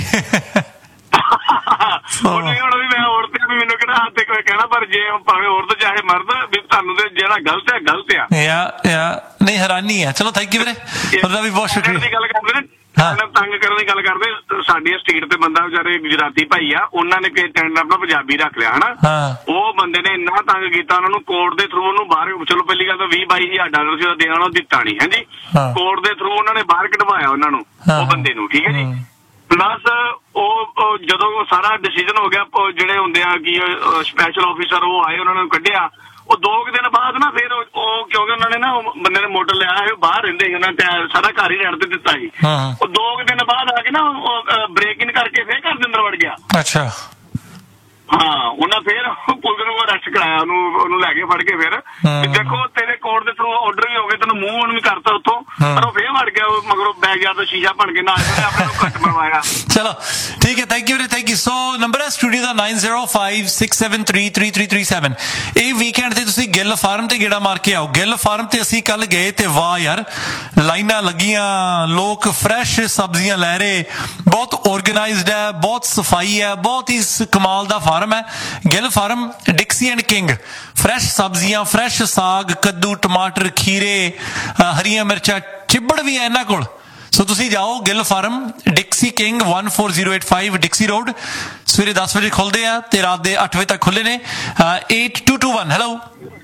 ਉਹਨੇ ਹੁਣ ਵੀ ਮੈਂ ਔਰਤ ਵੀ ਮੈਨੂੰ ਕਿਹੜਾ ਹੱਥ ਤੇ ਕੋਈ ਕਹਿਣਾ, ਪਰ ਜੇ ਭਾਵੇਂ ਔਰਤ ਚਾਹੇ ਮਰਦ, ਵੀ ਤੁਹਾਨੂੰ ਤੇ ਜਿਹੜਾ ਗਲਤ ਹੈ ਗਲਤ ਆ। ਯਾ ਯਾ ਨਹੀਂ ਹੈਰਾਨੀ ਆ। ਚਲੋ ਥੈਂਕ ਯੂ ਵੀਰੇ, ਉਹਦਾ ਵੀ ਬਹੁਤ ਸ਼ੁਕਰੀਆ। ਦੀ ਗੱਲ ਕਰਦੇ ਨੇ ਤੰਗ ਕਰਨ ਦੀ ਗੱਲ ਕਰਦੇ, ਸਾਡੀ ਸਟੇਟ ਤੇ ਬੰਦਾ ਵਿਚਾਰੇ ਗੁਜਰਾਤੀ ਭਾਈ ਆ, ਉਹਨਾਂ ਨੇ ਕਿ ਟੈਂਡਰ ਆਪਣਾ ਪੰਜਾਬੀ ਰੱਖ ਲਿਆ ਹਨਾ। ਉਹ ਬੰਦੇ ਨੇ ਇੰਨਾ ਤੰਗ ਕੀਤਾ, ਉਹਨਾਂ ਨੂੰ ਕੋਰਟ ਦੇ ਥਰੂ ਉਹਨੂੰ ਬਾਹਰ, ਚਲੋ ਪਹਿਲੀ ਗੱਲ ਤਾਂ ਵੀਹ ਬਾਈ ਹਜ਼ਾਰ ਡਾਲਰ ਸੀ ਉਹਦਾ ਦੇਣਾ, ਉਹ ਦਿੱਤਾ ਨਹੀਂ ਹੈ ਜੀ। ਕੋਰਟ ਦੇ ਥਰੂ ਉਹਨਾਂ ਨੇ ਬਾਹਰ ਕਢਵਾਇਆ ਉਹਨਾਂ ਨੂੰ, ਉਹ ਬੰਦੇ ਨੂੰ, ਠੀਕ ਹੈ ਜੀ। ਪਲੱਸ ਉਹ ਜਦੋਂ ਸਾਰਾ ਡਿਸੀਜਨ ਹੋ ਗਿਆ, ਜਿਹੜੇ ਹੁੰਦੇ ਆ ਕਿ ਸਪੈਸ਼ਲ ਆਫਿਸਰ ਉਹ ਆਏ, ਉਹਨਾਂ ਨੂੰ ਕੱਢਿਆ। ਉਹ ਦੋ ਕੁ ਦਿਨ ਬਾਅਦ ਨਾ ਫਿਰ ਉਹ ਕਿਉਂਕਿ ਉਹਨਾਂ ਨੇ ਨਾ ਬੰਦੇ ਨੇ ਮੋਟਰ ਲਿਆ ਹੈ, ਬਾਹਰ ਰਹਿੰਦੇ ਸੀ, ਉਹਨਾਂ ਨੇ ਸਾਰਾ ਘਰ ਹੀ ਰੈਂਟ ਤੇ ਦਿੱਤਾ ਸੀ। ਉਹ ਦੋ ਕੁ ਦਿਨ ਬਾਅਦ ਆ ਕੇ ਨਾ ਬ੍ਰੇਕ ਇਨ ਕਰਕੇ ਫਿਰ ਘਰ ਦੇ ਅੰਦਰ ਵੜ ਗਿਆ। ਅੱਛਾ ਹਾਂ, ਉਹਨਾਂ ਫਿਰ ਪੁਲਿਸ ਨੂੰ ਅਰੈਸਟ ਕਰਾਇਆ, ਉਹਨੂੰ ਉਹਨੂੰ ਲੈ ਕੇ ਫੜ ਕੇ। ਫਿਰ ਦੇਖੋ ਤੇਰੇ ਕੋਰਟ ਦੇ ਥਰੂ ਆਰਡਰ ਵੀ ਹੋ ਗਏ, ਤੈਨੂੰ ਮੂੰਹ ਵੀ ਕਰਤਾ ਉੱਥੋਂ, ਪਰ ਉਹ ਫੇਰ ਵੜ ਗਿਆ, ਮਗਰੋਂ ਬੈਗ ਗਿਆ ਤਾਂ ਸ਼ੀਸ਼ਾ ਬਣ ਕੇ ਨਾਲ ਆਪਣੇ ਨੂੰ ਕੱਟ ਮਰਵਾਇਆ। ਚਲੋ ਠੀਕ ਹੈ, ਥੈਂਕ ਯੂ ਵੀਰੇ, ਥੈਂਕ ਯੂ। ਸੋ ਨੰਬਰ ਹੈ ਸਟੂਡੀਓ ਦਾ nine zero five six seven three three three three seven. ਇਹ ਵੀਕਐਂਡ ਤੇ ਤੁਸੀਂ ਗਿੱਲ ਫਾਰਮ ਤੇ ਗੇੜਾ ਮਾਰ ਕੇ ਆਓ। ਗਿੱਲ ਫਾਰਮ ਤੇ ਅਸੀਂ ਕੱਲ ਗਏ ਤੇ ਵਾਹ ਯਾਰ, ਲਾਈਨਾਂ ਲੱਗੀਆਂ, ਲੋਕ ਫਰੈਸ਼ ਸਬਜ਼ੀਆਂ ਲੈ ਰਹੇ, ਬਹੁਤ ਆਰਗੇਨਾਈਜ਼ਡ ਹੈ, ਬਹੁਤ ਸਫਾਈ ਹੈ, ਬਹੁਤ ਹੀ ਕਮਾਲ ਦਾ ਫਾਰਮ ਹੈ Gill farm. ਡਿਕਸੀ and king, fresh ਸਬਜ਼ੀਆਂ, ਫਰੈਸ਼ ਸਾਗ, ਕੱਦੂ, ਟਮਾਟਰ, ਖੀਰੇ, ਹਰੀਆਂ ਮਿਰਚਾਂ, ਚਿੱਬੜ ਵੀ ਹੈ ਇਹਨਾਂ ਕੋਲ। ਸੋ ਤੁਸੀਂ ਜਾਓ Gill farm, ਡਿਕਸੀ king one four zero eight five ਡਿਕਸੀ road. ਸਵੇਰੇ ਦਸ ਵਜੇ ਖੁੱਲਦੇ ਆ ਤੇ ਰਾਤ ਦੇ ਅੱਠ ਵਜੇ ਤੱਕ ਖੁੱਲੇ ਨੇ। eight two two one। Hello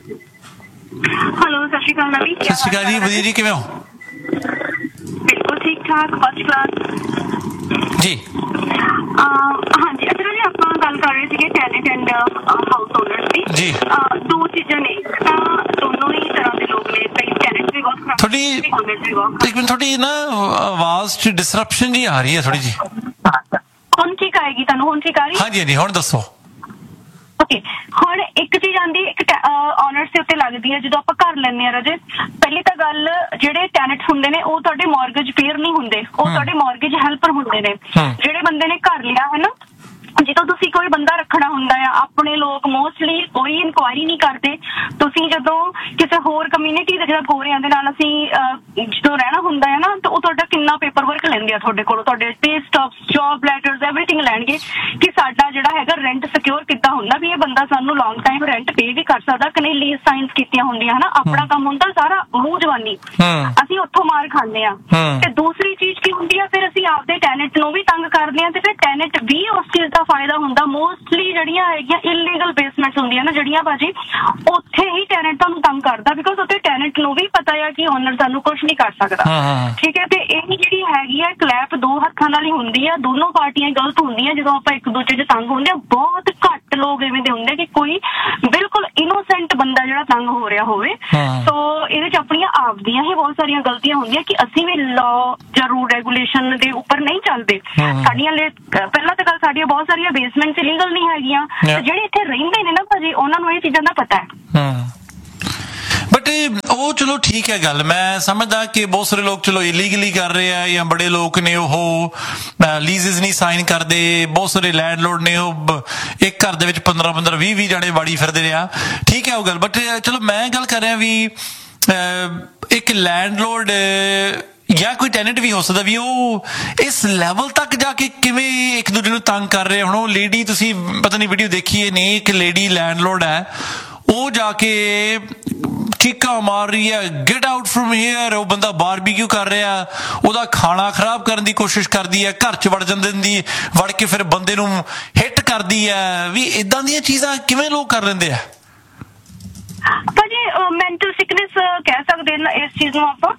hello, ਸਤਿ ਸ਼੍ਰੀ ਅਕਾਲ ਨਵੀ। ਸਤਿ ਸ਼੍ਰੀ ਅਕਾਲ ਜੀ, ਵਧੀਆ ਜੀ, ਕਿਵੇਂ ਹੋ? ਬਿਲਕੁਲ ਠੀਕ ਠਾਕ, ਫਸਟ ਕਲਾਸ ਜੀ। ਹਾਂਜੀ, ਅਸਲ ਜੀ ਆਪਾਂ ਗੱਲ ਕਰ ਰਹੇ ਸੀਗੇ ਟੈਨੈਂਟ ਐਂਡ ਹਾਊਸ ਓਨਰਸ ਦੀ। ਜੀ ਦੋ ਚੀਜ਼ਾਂ ਨੇ, ਤਾਂ ਦੋਨੋਂ ਹੀ ਤਰ੍ਹਾਂ ਦੇ ਲੋਕ ਨੇ, ਕਈ ਟੈਨੈਂਟ ਵੀ ਬਹੁਤ ਖਰਾਬ, ਥੋੜੀ ਇੱਕ ਮਿੰਟ, ਥੋੜੀ ਨਾ ਆਵਾਜ਼ ਚ ਡਿਸਰਪਸ਼ਨ ਜੀ ਆ ਰਹੀ ਹੈ ਥੋੜੀ ਜੀ। ਹੁਣ ਠੀਕ ਆਏਗੀ ਤੁਹਾਨੂੰ? ਹੁਣ ਠੀਕ ਆ ਰਹੀ? ਹਾਂਜੀ ਹਾਂਜੀ, ਹੁਣ ਦੱਸੋ। ਓਕੇ, ਹੁਣ ਇੱਕ ਚੀਜ਼ ਆਉਂਦੀ, ਇੱਕ ਓਨਰਸ ਦੇ ਉੱਤੇ ਲੱਗਦੀ ਹੈ ਜਦੋਂ ਆਪਾਂ ਘਰ ਲੈਂਦੇ ਆ ਰਾਜੇ। ਪਹਿਲੀ ਤਾਂ ਗੱਲ, ਜਿਹੜੇ ਟੈਨੈਂਟ ਹੁੰਦੇ ਨੇ ਉਹ ਤੁਹਾਡੇ ਮੌਰਗੇਜ ਪੇਅਰ ਨਹੀਂ ਹੁੰਦੇ, ਉਹ ਤੁਹਾਡੇ ਮੌਰਗੇਜ ਹੈਲਪਰ ਹੁੰਦੇ ਨੇ। ਜਿਹੜੇ ਬੰਦੇ ਨੇ ਘਰ ਲਿਆ ਹੈ ਨਾ, ਜਦੋਂ ਤੁਸੀਂ ਕੋਈ ਬੰਦਾ ਰੱਖਣਾ ਹੁੰਦਾ ਆ, ਆਪਣੇ ਲੋਕ ਮੋਸਟਲੀ ਕੋਈ ਇਨਕੁਆਇਰੀ ਨਹੀਂ ਕਰਦੇ। ਤੁਸੀਂ ਜਦੋਂ ਕਿਸੇ ਹੋਰ ਕਮਿਊਨਿਟੀ ਦੇ ਜਿਹੜਾ ਗੋਰਿਆਂ ਦੇ ਨਾਲ ਅਸੀਂ ਜਦੋਂ ਰਹਿਣਾ ਹੁੰਦਾ ਹੈ ਨਾ, ਤਾਂ ਉਹ ਤੁਹਾਡਾ ਕਿੰਨਾ ਪੇਪਰ ਵਰਕ ਲੈਂਦੇ ਆ ਤੁਹਾਡੇ ਕੋਲੋਂ, ਤੁਹਾਡੇ ਪੇ ਸਟਾਪਸ, ਜੌਬ ਲੈਟਰਸ, ਐਵਰੀਥਿੰਗ ਲੈਣਗੇ ਕਿ ਸਾਡਾ ਜਿਹੜਾ ਹੈਗਾ ਰੈਂਟ ਸਿਕਿਉਰ ਕਿੱਦਾਂ ਹੁੰਦਾ, ਵੀ ਇਹ ਬੰਦਾ ਸਾਨੂੰ ਲੌਂਗ ਟਾਈਮ ਰੈਂਟ ਪੇ ਵੀ ਕਰ ਸਕਦਾ ਕਿ ਨਹੀਂ, ਲੀਜ਼ ਸਾਈਨਸ ਕੀਤੀਆਂ ਹੁੰਦੀਆਂ ਹਨਾ। ਆਪਣਾ ਕੰਮ ਹੁੰਦਾ ਸਾਰਾ ਮੂੰਹ ਜਵਾਨੀ, ਅਸੀਂ ਉੱਥੋਂ ਮਾਰ ਖਾਂਦੇ ਆ। ਤੇ ਦੂਸਰੀ ਚੀਜ਼ ਕੀ ਹੁੰਦੀ ਆ, ਫਿਰ ਅਸੀਂ ਆਪਦੇ ਟੈਨੈਂਟ ਨੂੰ ਵੀ ਤੰਗ ਕਰਦੇ ਆ, ਤੇ ਫਿਰ ਟੈਨੈਂਟ ਵੀ ਉਸ ਚੀਜ਼ ਦਾ ਫਾਇਦਾ ਹੁੰਦਾ। ਮੋਸਟਲੀ ਜਿਹੜੀਆਂ ਹੈਗੀਆਂ ਇਲੀਗਲ ਬੇਸਮੈਂਟਸ ਹੁੰਦੀਆਂ ਨਾ ਜਿਹੜੀਆਂ ਭਾਜੀ, ਉੱਥੇ ਹੀ ਟੈਨੈਂਟ ਤੁਹਾਨੂੰ ਤੰਗ ਕਰਦਾ, ਬਿਕੋਜ਼ ਉੱਥੇ ਟੈਨੈਂਟ ਨੂੰ ਵੀ ਪਤਾ ਆ ਕਿ ਓਨਰ ਸਾਨੂੰ ਕੁਝ ਨਹੀਂ ਕਰ ਸਕਦਾ, ਠੀਕ ਹੈ। ਤੇ ਇਹ ਜਿਹੜੀ ਜਿਹੜੀ ਹੈਗੀ ਆ ਕਲੈਪ ਦੋ ਹੱਥਾਂ ਨਾਲ ਹੀ ਹੁੰਦੀ ਆ, ਦੋਨੋਂ ਪਾਰਟੀਆਂ ਗਲਤ ਹੁੰਦੀਆਂ ਜਦੋਂ ਆਪਾਂ ਇੱਕ ਦੂਜੇ 'ਚ ਤੰਗ ਹੁੰਦੇ ਆ। ਬਹੁਤ ਘੱਟ ਲੋਕ ਐਵੇਂ ਦੇ ਹੁੰਦੇ ਕਿ ਕੋਈ ਬਿਲਕੁਲ ਇਨੋਸੈਂਟ ਬੰਦਾ ਜਿਹੜਾ ਤੰਗ ਹੋ ਰਿਹਾ ਹੋਵੇ। ਸੋ ਇਹਦੇ 'ਚ ਆਪਣੀਆਂ ਆਪਦੀਆਂ ਹੀ ਬਹੁਤ ਸਾਰੀਆਂ ਗਲਤੀਆਂ ਹੁੰਦੀਆਂ ਕਿ ਅਸੀਂ ਵੀ ਲਾਅ ਜਾਂ ਰੂਲ ਰੈਗੂਲੇਸ਼ਨ ਦੇ ਉੱਪਰ ਨਹੀਂ ਚੱਲਦੇ। ਸਾਡੀਆਂ ਲਈ ਪਹਿਲਾਂ ਤਾਂ ਗੱਲ ਸਾਡੀਆਂ ਬਹੁਤ ਸਾਰੀਆਂ ਬੇਸਮੈਂਟ ਲੀਗਲ ਨਹੀਂ ਹੈਗੀਆਂ, ਜਿਹੜੇ ਇੱਥੇ ਰਹਿੰਦੇ ਨੇ ਨਾ ਭਾਜੀ ਉਹਨਾਂ ਨੂੰ ਇਹ ਚੀਜ਼ਾਂ ਦਾ ਪਤਾ ਹੈ। ਬਟ ਉਹ ਚਲੋ ਠੀਕ ਹੈ ਗੱਲ, ਮੈਂ ਸਮਝਦਾ ਕਿ ਬਹੁਤ ਸਾਰੇ ਲੋਕ ਚਲੋ ਇਲੀਗਲੀ ਕਰ ਰਹੇ ਆ ਜਾਂ ਬੜੇ ਲੋਕ ਨੇ ਉਹ ਲੀਜ਼ਸ ਨਹੀਂ ਸਾਈਨ ਕਰਦੇ, ਬਹੁਤ ਸਾਰੇ ਲੈਂਡਲੋਰਡ ਨੇ ਉਹ ਇੱਕ ਘਰ ਦੇ ਵਿੱਚ ਪੰਦਰਾਂ ਪੰਦਰਾਂ ਵੀਹ ਵੀਹ ਜਾਣੇ ਵਾੜੀ ਫਿਰਦੇ ਰਿਹਾ, ਠੀਕ ਹੈ ਉਹ ਗੱਲ। ਬਟ ਚਲੋ ਮੈਂ ਗੱਲ ਕਰ ਰਿਹਾ ਵੀ ਇੱਕ ਲੈਂਡਲੋਰਡ ਜਾਂ ਕੋਈ ਟੈਨੈਂਟ ਵੀ ਹੋ ਸਕਦਾ ਵੀ ਉਹ ਇਸ ਲੈਵਲ ਤੱਕ ਜਾ ਕੇ ਕਿਵੇਂ ਇੱਕ ਦੂਜੇ ਨੂੰ ਤੰਗ ਕਰ ਰਹੇ। ਹੁਣ ਉਹ ਲੇਡੀ, ਤੁਸੀਂ ਪਤਾ ਨਹੀਂ ਵੀਡੀਓ ਦੇਖੀ ਹੈ ਨਹੀਂ, ਇੱਕ ਲੇਡੀ ਲੈਂਡਲੋਰਡ ਹੈ, ਉਹ ਜਾ ਕੇ ਚੀਕਾਂ ਮਾਰ ਰਹੀ ਹੈ ਗੈਟ ਆਊਟ ਫਰਮ ਹੇਅਰ, ਉਹ ਬੰਦਾ ਬਾਰਬੀਕਿਊ ਕਰ ਰਿਹਾ, ਉਹਦਾ ਖਾਣਾ ਖਰਾਬ ਕਰਨ ਦੀ ਕੋਸ਼ਿਸ਼ ਕਰਦੀ ਹੈ, ਘਰ 'ਚ ਵੜ ਜਾਂਦੇ ਦੀ ਵੜ ਕੇ ਫਿਰ ਬੰਦੇ ਨੂੰ ਹਿੱਟ ਕਰਦੀ ਹੈ। ਵੀ ਇਦਾਂ ਦੀਆਂ ਚੀਜ਼ਾਂ ਕਿਵੇਂ ਲੋਕ ਕਰ ਲੈਂਦੇ ਆ ਭਾਜੀ? ਮੈਂਟਲ ਸਿਕਨੈਸ ਕਹਿ ਸਕਦੇ ਨਾ ਇਸ ਚੀਜ਼ ਨੂੰ ਆਪਾਂ,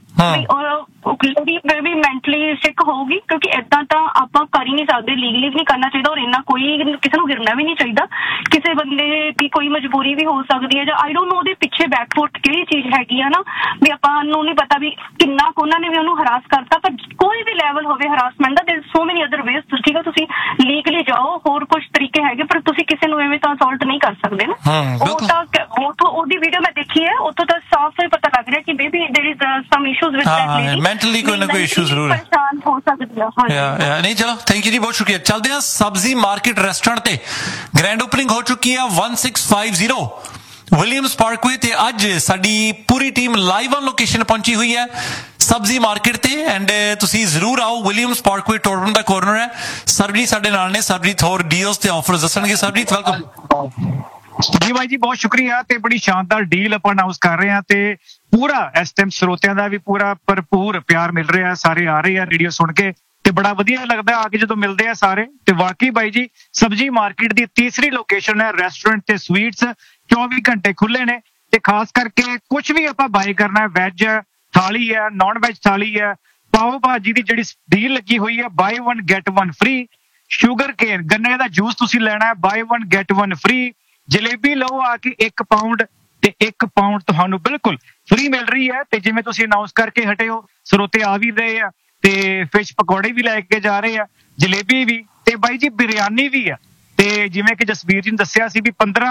ਵੀ ਮੈਂਟਲੀ ਸਿੱਕ ਹੋਊਗੀ, ਕਿਉਂਕਿ ਏਦਾਂ ਤਾਂ ਆਪਾਂ ਕਰ ਹੀ ਨਹੀਂ ਸਕਦੇ, ਲੀਗਲੀ ਵੀ ਨਹੀਂ ਕਰਨਾ ਚਾਹੀਦਾ ਔਰ ਇੰਨਾ ਕੋਈ ਕਿਸੇ ਨੂੰ ਗਿਰਨਾ ਵੀ ਨਹੀਂ ਚਾਹੀਦਾ। ਕਿਸੇ ਬੰਦੇ ਦੀ ਕੋਈ ਮਜਬੂਰੀ ਵੀ ਹੋ ਸਕਦੀ ਹੈ ਜਾਂ ਆਈ ਡੋਂਟ ਨੋ ਉਹਦੇ ਪਿੱਛੇ ਬੈਕਫੁੱਟ ਕਿਹੜੀ ਚੀਜ਼ ਹੈਗੀ ਆ ਨਾ, ਵੀ ਆਪਾਂ ਨੂੰ ਨਹੀਂ ਪਤਾ ਵੀ ਕਿੰਨਾ ਕੁ ਉਹਨਾਂ ਨੇ ਵੀ ਉਹਨੂੰ ਹਰਾਸ ਕਰਤਾ। ਪਰ ਕੋਈ ਵੀ ਲੈਵਲ ਹੋਵੇ ਹਰਾਸਮੈਂਟ ਦਾ, ਦੇयर ਸੋ ਮੈਨੀ ਅਦਰ ਵੇਜ਼, ਠੀਕ ਹੈ ਤੁਸੀਂ ਲੀਗਲੀ ਜਾਓ, ਹੋਰ ਕੁਝ ਤਰੀਕੇ ਹੈਗੇ, ਪਰ ਤੁਸੀਂ ਕਿਸੇ ਨੂੰ ਐਵੇਂ ਤਾਂ ਅਸੌਲਟ ਨਹੀਂ ਕਰ ਸਕਦੇ ਨਾ। ਉਹ ਤਾਂ ਉਹਦੀ ਵੀਡੀਓ ਮੈਂ ਦੇਖੀ ਹੈ, ਉੱਥੋਂ ਤਾਂ ਸਾਫ਼ ਹੀ ਪਤਾ ਲੱਗ ਰਿਹਾ ਕਿ baby there is some issues with that lady, mentally ਕੋਈ ਨਾ ਕੋਈ ਇਸ਼ੂ ਜ਼ਰੂਰ ਹੈ, ਪਰੇਸ਼ਾਨ ਹੋ ਸਕਦੀ ਹੈ। ਹਾਂ ਨਹੀਂ ਚਲੋ ਥੈਂਕ ਯੂ ਜੀ, ਬਹੁਤ ਸ਼ੁਕਰੀਆ। ਚੱਲਦੇ ਹਾਂ ਸਬਜ਼ੀ ਮਾਰਕੀਟ ਰੈਸਟੋਰੈਂਟ ਤੇ ਗ੍ਰੈਂਡ ਓਪਨਿੰਗ ਹੋ ਚੁੱਕੀ ਹੈ ਇੱਕ ਛੇ ਪੰਜ ਜ਼ੀਰੋ ਵਿਲੀਅਮਸ ਪਾਰਕਵੇ ਤੇ ਅੱਜ ਸਾਡੀ ਪੂਰੀ ਟੀਮ ਲਾਈਵ ਔਨ ਲੋਕੇਸ਼ਨ ਪਹੁੰਚੀ ਹੋਈ ਹੈ ਸਬਜ਼ੀ ਮਾਰਕੀਟ ਤੇ। ਐਂਡ ਤੁਸੀਂ ਜ਼ਰੂਰ ਆਓ, ਵਿਲੀਅਮਸ ਪਾਰਕਵੇ ਟੋਰੰਟੋ ਦਾ ਕੋਰਨਰ ਹੈ। ਸਰਬਜੀਤ ਸਾਡੇ ਨਾਲ ਨੇ, ਸਰਬਜੀਤ ਹੋਰ ਡੀਲਸ ਤੇ ਆਫਰਸ ਦੱਸਣਗੇ। ਸਰਬਜੀਤ ਵੈਲਕਮ ਜੀ ਬਾਈ ਜੀ, ਬਹੁਤ ਸ਼ੁਕਰੀਆ। ਤੇ ਬੜੀ ਸ਼ਾਨਦਾਰ ਡੀਲ ਆਪਾਂ ਅਨਾਉਂਸ ਕਰ ਰਹੇ ਹਾਂ ਤੇ ਪੂਰਾ ਇਸ ਟਾਈਮ ਸਰੋਤਿਆਂ ਦਾ ਵੀ ਪੂਰਾ ਭਰਪੂਰ ਪਿਆਰ ਮਿਲ ਰਿਹਾ, ਸਾਰੇ ਆ ਰਹੇ ਆ ਰੇਡੀਓ ਸੁਣ ਕੇ ਤੇ ਬੜਾ ਵਧੀਆ ਲੱਗਦਾ ਆ ਕੇ ਜਦੋਂ ਮਿਲਦੇ ਆ ਸਾਰੇ। ਤੇ ਵਾਕਈ ਬਾਈ ਜੀ ਸਬਜ਼ੀ ਮਾਰਕੀਟ ਦੀ ਤੀਸਰੀ ਲੋਕੇਸ਼ਨ ਹੈ, ਰੈਸਟੋਰੈਂਟ ਤੇ ਸਵੀਟਸ ਚੌਵੀ ਘੰਟੇ ਖੁੱਲੇ ਨੇ ਤੇ ਖਾਸ ਕਰਕੇ ਕੁਝ ਵੀ ਆਪਾਂ ਬਾਈ ਕਰਨਾ ਹੈ, ਵੈਜ ਥਾਲੀ ਹੈ, ਨੌਨ ਵੈਜ ਥਾਲੀ ਹੈ, ਪਾਓ ਭਾਜੀ ਦੀ ਜਿਹੜੀ ਡੀਲ ਲੱਗੀ ਹੋਈ ਹੈ ਬਾਈ one get one free, sugar ਕੇਨ ਗੰਨੇ ਦਾ ਜੂਸ ਤੁਸੀਂ ਲੈਣਾ ਹੈ ਬਾਈ one get one free, jalebi ਲਓ ਆ ਕੇ ਇੱਕ ਪਾਊਂਡ ਤੇ ਇੱਕ ਪਾਊਂਡ ਤੁਹਾਨੂੰ ਬਿਲਕੁਲ ਫ੍ਰੀ ਮਿਲ ਰਹੀ ਹੈ। ਤੇ ਜਿਵੇਂ ਤੁਸੀਂ ਅਨਾਉਂਸ ਕਰਕੇ ਹਟੇ ਹੋ, ਸਰੋਤੇ ਆ ਵੀ ਰਹੇ ਆ ਤੇ ਫਿਸ਼ ਪਕੌੜੇ ਵੀ ਲੈ ਕੇ ਜਾ ਰਹੇ ਆ, ਜਲੇਬੀ ਵੀ, ਤੇ ਬਾਈ ਜੀ ਬਿਰਿਆਨੀ ਵੀ ਆ। ਤੇ ਜਿਵੇਂ ਕਿ ਜਸਵੀਰ ਜੀ ਨੇ ਦੱਸਿਆ ਸੀ ਵੀ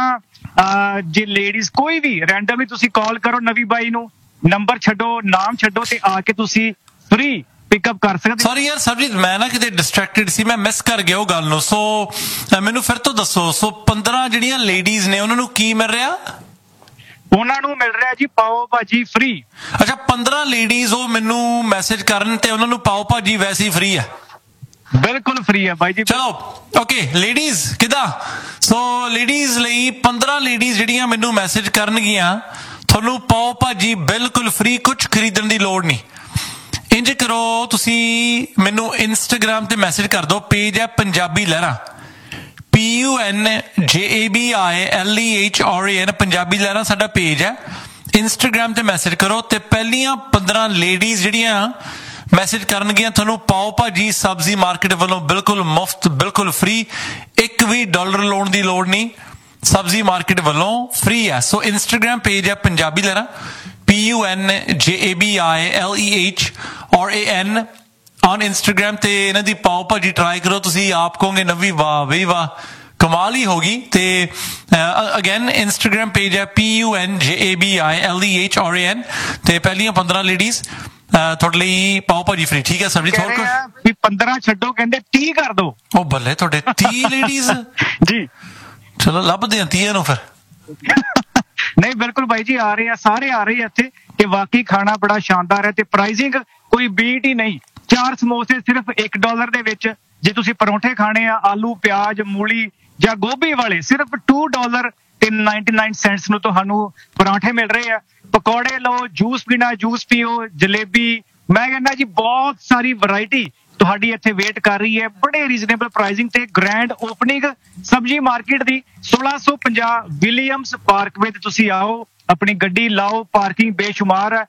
ਪੰਦਰਾਂ ਜੇ ਲੇਡੀਜ਼ ਕੋਈ ਵੀ ਰੈਂਡਮਲੀ ਤੁਸੀਂ ਕਾਲ ਕਰੋ ਨਵੀਂ ਬਾਈ ਨੂੰ, ਨੰਬਰ ਛੱਡੋ, ਨਾਮ ਛੱਡੋ ਤੇ ਆ ਕੇ ਤੁਸੀਂ ਫ੍ਰੀ ਪਿਕਅਪ ਕਰ ਸਕਦੇ। ਸੌਰੀ ਯਾਰ ਸਰਬਜੀਤ, ਮੈਂ ਨਾ ਕਿਤੇ ਡਿਸਟਰੈਕਟਡ ਸੀ, ਮੈਂ ਮਿਸ ਕਰ ਗਿਆ ਉਹ ਗੱਲ ਨੂੰ, ਸੋ ਮੈਨੂੰ ਫਿਰ ਤੋਂ ਦੱਸੋ। ਸੋ ਪੰਦਰਾਂ ਜਿਹੜੀਆਂ ਲੇਡੀਜ਼ ਨੇ ਉਹਨਾਂ ਨੂੰ ਕੀ ਮਿਲ ਰਿਹਾ? ਉਹਨਾਂ ਨੂੰ ਮਿਲ ਰਿਹਾ ਜੀ ਪਾਓ ਭਾਜੀ ਫ੍ਰੀ। ਅੱਛਾ, ਪੰਦਰਾਂ ਲੇਡੀਜ਼ ਉਹ ਮੈਨੂੰ ਮੈਸੇਜ ਕਰਨ ਤੇ ਉਹਨਾਂ ਨੂੰ ਪਾਓ ਭਾਜੀ ਵੈਸੇ ਹੀ ਫ੍ਰੀ ਹੈ? ਬਿਲਕੁਲ ਫ੍ਰੀ ਹੈ ਬਾਈ ਜੀ। ਚਲੋ ਓਕੇ, ਲੇਡੀਜ਼ ਕਿਦਾਂ? ਸੋ ਲੇਡੀਜ਼ ਲਈ ਪੰਦਰਾਂ ਲੇਡੀਜ਼ ਜਿਹੜੀਆਂ ਮੈਨੂੰ ਮੈਸੇਜ ਕਰਨਗੀਆਂ, ਤੁਹਾਨੂੰ ਪਾਓ ਭਾਜੀ ਬਿਲਕੁਲ ਫ੍ਰੀ, ਕੁਝ ਖਰੀਦਣ ਦੀ ਲੋੜ ਨਹੀਂ। ਇੰਜ ਕਰੋ, ਤੁਸੀਂ ਮੈਨੂੰ ਇੰਸਟਾਗ੍ਰਾਮ ਤੇ ਮੈਸੇਜ ਕਰ ਦਿਓ, ਪੇਜ ਹੈ ਪੰਜਾਬੀ ਲਹਿਰਾਂ, ਪੀ ਯੂ ਐਨ ਜੇ A B I L E H R A ਐਨ, ਪੰਜਾਬੀ ਲਹਿਰਾਂ ਸਾਡਾ ਪੇਜ ਹੈ। ਇੰਸਟਾਗ੍ਰਾਮ ਤੇ ਮੈਸੇਜ ਕਰੋ ਤੇ ਪਹਿਲੀਆਂ ਪੰਦਰਾਂ ਲੇਡੀਜ਼ ਜਿਹੜੀਆਂ ਮੈਸੇਜ ਕਰਨਗੀਆਂ, ਤੁਹਾਨੂੰ ਪਾਓ ਭਾਜੀ ਸਬਜ਼ੀ ਮਾਰਕੀਟ ਵੱਲੋਂ ਬਿਲਕੁਲ ਮੁਫਤ, ਬਿਲਕੁਲ ਫ੍ਰੀ, ਇੱਕ ਵੀ ਡਾਲਰ ਲਾਉਣ ਦੀ ਲੋੜ ਨਹੀਂ, ਸਬਜ਼ੀ ਮਾਰਕੀਟ ਵੱਲੋਂ ਫ੍ਰੀ ਹੈ। ਸੋ ਇੰਸਟਾਗ੍ਰਾਮ ਪੇਜ ਹੈ ਪੰਜਾਬੀ ਲਹਿਰਾਂ, P U N J A B I L E H R A N on Instagram ਤੇ ਇਹਨਾਂ ਦੀ ਪਾਓ ਭਾਜੀ ਟਰਾਈ ਕਰੋ, ਤੁਸੀਂ ਆਪ ਕਹੋਗੇ ਨਵੀਂ ਵਾਹ ਬਈ ਵਾਹ ਕਮਾਲ ਹੀ ਹੋਗੀ। ਤੇ ਅਗੇਨ ਇੰਸਟਾਗ੍ਰਾਮ ਪੇਜ ਹੈ P U N J A B I L E H R A N ਤੇ ਪਹਿਲੀਆਂ ਪੰਦਰਾਂ ਲੇਡੀਜ਼ ਤੁਹਾਡੇ ਲਈ ਪਾਓ ਭਾਜੀ ਫ੍ਰੀ। ਠੀਕ ਹੈ ਸਰਬਜੀਤ, ਹੋਰ ਕੁਝ? ਵੀ ਪੰਦਰਾਂ ਛੱਡੋ, ਕਹਿੰਦੇ ਤੀਹ ਕਰ ਦੋ। ਉਹ ਬੱਲੇ, ਤੁਹਾਡੇ ਤੀਹ ਲੇਡੀਜ਼ ਜੀ। ਚਲੋ ਲੱਭਦੇ ਆ ਤੀਹ ਨੂੰ ਫਿਰ। ਨਹੀਂ ਬਿਲਕੁਲ ਬਾਈ ਜੀ, ਆ ਰਹੇ ਆ, ਸਾਰੇ ਆ ਰਹੇ ਆ ਇੱਥੇ ਤੇ ਵਾਕਈ ਖਾਣਾ ਬੜਾ ਸ਼ਾਨਦਾਰ ਹੈ ਤੇ ਪ੍ਰਾਈਸਿੰਗ ਕੋਈ ਬੀਟ ਹੀ ਨਹੀਂ। ਚਾਰ ਸਮੋਸੇ ਸਿਰਫ ਇੱਕ ਡਾਲਰ ਦੇ ਵਿੱਚ। ਜੇ ਤੁਸੀਂ ਪਰੌਂਠੇ ਖਾਣੇ ਆ ਆਲੂ ਪਿਆਜ਼ ਮੂਲੀ ਜਾਂ ਗੋਭੀ ਵਾਲੇ, ਸਿਰਫ ਟੂ ਡਾਲਰ ਤੇ ਨਾਈਨਟੀ ਨਾਈਨ ਸੈਂਟਸ ਨੂੰ ਤੁਹਾਨੂੰ ਪਰੌਂਠੇ ਮਿਲ ਰਹੇ ਆ। ਪਕੌੜੇ ਲਓ, ਜੂਸ ਪੀਣਾ ਜੂਸ ਪੀਓ, ਜਲੇਬੀ, ਮੈਂ ਕਹਿੰਦਾ ਜੀ ਬਹੁਤ ਸਾਰੀ ਵੈਰਾਈਟੀ ਤੁਹਾਡੀ ਇੱਥੇ ਵੇਟ ਕਰ ਰਹੀ ਹੈ ਬੜੇ ਰੀਜ਼ਨੇਬਲ ਪ੍ਰਾਈਸਿੰਗ ਤੇ। ਗ੍ਰੈਂਡ ਓਪਨਿੰਗ ਸਬਜ਼ੀ ਮਾਰਕੀਟ ਦੀ ਸੋਲਾਂ ਸੌ ਪੰਜਾਹ ਵਿਲੀਅਮਸ ਪਾਰਕਵੇ ਤੇ ਤੁਸੀਂ ਆਓ, ਆਪਣੀ ਗੱਡੀ ਲਾਓ, ਪਾਰਕਿੰਗ ਬੇਸ਼ੁਮਾਰ ਹੈ।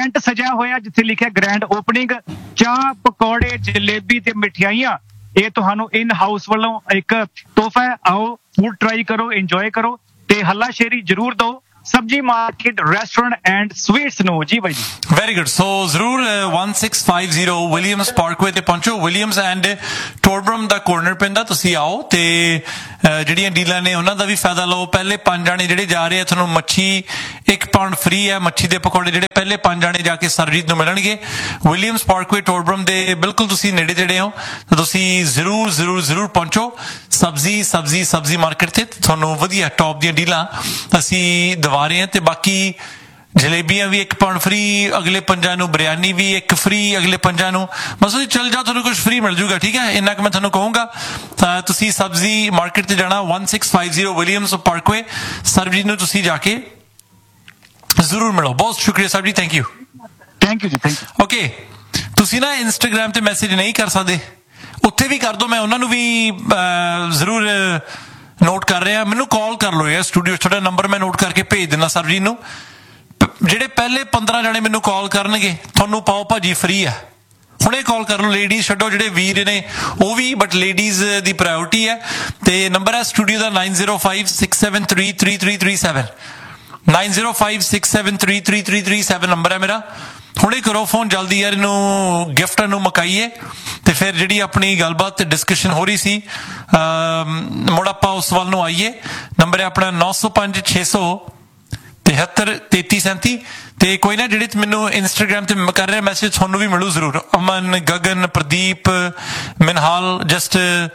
ਟੈਂਟ ਸਜਿਆ ਹੋਇਆ ਜਿੱਥੇ ਲਿਖਿਆ ਗ੍ਰੈਂਡ ਓਪਨਿੰਗ। ਚਾਹ, ਪਕੌੜੇ, ਜਲੇਬੀ ਤੇ ਮਠਿਆਈਆਂ ਇਹ ਤੁਹਾਨੂੰ ਇਨ ਹਾਊਸ ਵੱਲੋਂ ਇੱਕ ਤੋਹਫਾ ਹੈ। ਆਓ ਫੂਡ ਟਰਾਈ ਕਰੋ, ਇੰਜੋਏ ਕਰੋ ਤੇ ਹੱਲਾ ਸ਼ੇਰੀ ਜ਼ਰੂਰ ਦਿਓ ਸਬਜੀ ਮਾਰਕੀਟ ਰੈਸਟੋਰੈਂਟ ਐਂਡ ਸਵੀਟਸ ਨੂੰ। ਜੀ ਬਾਈ ਜੀ ਵੈਰੀ ਗੁੱਡ। ਸੋ ਜ਼ਰੂਰ one six five zero Williams Parkway ਤੇ ਪਹੁੰਚੋ। ਵਿਲੀਅਮਸ ਐਂਡ ਟੋਰਬਰਮ ਦਾ ਕੋਰਨਰ ਪੈਂਦਾ, ਤੁਸੀਂ ਆਓ ਤੇ ਜਿਹੜੀਆਂ ਡੀਲਾਂ ਨੇ ਉਹਨਾਂ ਦਾ ਵੀ ਫਾਇਦਾ ਲਓ। ਪਹਿਲੇ ਪੰਜ ਜਾਣੇ ਜਿਹੜੇ ਜਾ ਰਹੇ ਆ ਤੁਹਾਨੂੰ ਮੱਛੀ ਇੱਕ ਪਾਉਂਡ ਫ੍ਰੀ ਹੈ। ਮੱਛੀ ਦੇ ਪਕੌੜੇ ਜਿਹੜੇ ਪਹਿਲੇ ਪੰਜ ਜਾਣੇ ਜਾ ਕੇ ਸਰਜੀਤ ਨੂੰ ਮਿਲਣਗੇ। ਵਿਲੀਅਮਸ ਪਾਰਕਵੇ ਟੋਰਬਰਮ ਦੇ ਬਿਲਕੁਲ ਤੁਸੀਂ ਨੇੜੇ ਜਿਹੜੇ ਹੋ ਤਾਂ ਤੁਸੀਂ ਜ਼ਰੂਰ ਜ਼ਰੂਰ ਜ਼ਰੂਰ ਪਹੁੰਚੋ। ਸਬਜ਼ੀ ਸਬਜ਼ੀ ਸਬਜ਼ੀ ਮਾਰਕੀਟ ਤੇ ਤੁਹਾਨੂੰ ਵਧੀਆ ਟੌਪ ਦੀਆਂ ਡੀਲਾਂ ਅਸੀਂ ਦਵਾ ਰਹੇ ਹਾਂ। ਤੇ ਬਾਕੀ ਜਲੇਬੀਆਂ ਵੀ ਇੱਕ ਪਾਉਂਡ ਫ੍ਰੀ, ਅਗਲੇ ਪੰਜਾਂ ਨੂੰ ਬਿਰਿਆਨੀ ਵੀ ਇੱਕ ਫ੍ਰੀ, ਅਗਲੇ ਪੰਜਾਂ ਨੂੰ ਬਸ ਤੁਸੀਂ ਚੱਲ ਜਾਓ ਤੁਹਾਨੂੰ ਕੁਝ ਫ੍ਰੀ ਮਿਲ ਜੂਗਾ। ਠੀਕ ਹੈ, ਇੰਨਾ ਕੁ ਮੈਂ ਤੁਹਾਨੂੰ ਕਹੂੰਗਾ। ਤਾਂ ਤੁਸੀਂ ਸਬਜ਼ੀ ਮਾਰਕੀਟ ਤੇ ਜਾਣਾ one six five zero Williams Parkway. Sarabjit ਨੂੰ ਤੁਸੀਂ ਜਾ ਕੇ ਜ਼ਰੂਰ ਮਿਲੋ। ਬਹੁਤ ਸ਼ੁਕਰੀਆ Sarabjit, thank you thank you ਜੀ ਥੈਂਕ ਯੂ। ਓਕੇ, ਤੁਸੀਂ ਨਾ ਇੰਸਟਾਗ੍ਰਾਮ ਤੇ ਮੈਸੇਜ ਨਹੀਂ ਕਰ ਸਕਦੇ, ਉੱਥੇ ਵੀ ਕਰ ਦਿਓ। ਮੈਂ ਉਹਨਾਂ ਨੂੰ ਵੀ ਜ਼ਰੂਰ ਨੋਟ ਕਰ ਰਿਹਾ। ਮੈਨੂੰ ਕਾਲ ਕਰ ਲਓ ਯਾਰ ਸਟੂਡੀਓ, ਤੁਹਾਡਾ ਨੰਬਰ ਮੈਂ ਨੋਟ ਕਰਕੇ ਭੇਜ ਦਿੰਦਾ ਸਰਬਜੀਤ ਨੂੰ। ਜਿਹੜੇ ਪਹਿਲੇ ਪੰਦਰਾਂ ਜਣੇ ਮੈਨੂੰ ਕਾਲ ਕਰਨਗੇ ਤੁਹਾਨੂੰ ਪਾਓ ਭਾਜੀ ਫ੍ਰੀ ਆ। ਹੁਣੇ ਕਾਲ ਕਰ ਲਓ। ਲੇਡੀਜ਼ ਛੱਡੋ, ਜਿਹੜੇ ਵੀਰ ਨੇ ਉਹ ਵੀ, ਬਟ ਲੇਡੀਜ਼ ਦੀ ਪ੍ਰਾਇੋਰਟੀ ਹੈ। ਤੇ ਨੰਬਰ ਹੈ ਸਟੂਡੀਓ ਦਾ nine zero five six seven three three three three seven nine zero five six seven three three three three seven number ਹੈ ਮੇਰਾ। ਹੁਣੇ ਕਰੋ ਫੋਨ ਜਲਦੀ ਯਾਰ, ਇਹਨੂੰ ਗਿਫਟ ਨੂੰ ਮੁਕਾਈਏ ਤੇ ਫਿਰ ਜਿਹੜੀ ਆਪਣੀ ਗੱਲਬਾਤ ਤੇ ਡਿਸਕਸ਼ਨ ਹੋ ਰਹੀ ਸੀ ਮੁੜ ਆਪਾਂ ਉਸ ਵੱਲ ਨੂੰ ਆਈਏ। ਨੰਬਰ ਹੈ ਆਪਣਾ nine zero five six zero ਤਿਹੱਤਰ ਤੇਤੀ ਸੈਂਤੀ। ਤੇ ਕੋਈ ਨਾ ਜਿਹੜੇ ਮੈਨੂੰ ਇੰਸਟਾਗ੍ਰਾਮ ਤੇ ਕਰ ਰਿਹਾ ਮੈਸੇਜ ਤੁਹਾਨੂੰ ਵੀ ਮਿਲੂ ਜ਼ਰੂਰ। ਅਮਨ, Gagan, Pradeep, ਮਿਨਹਾਲ, just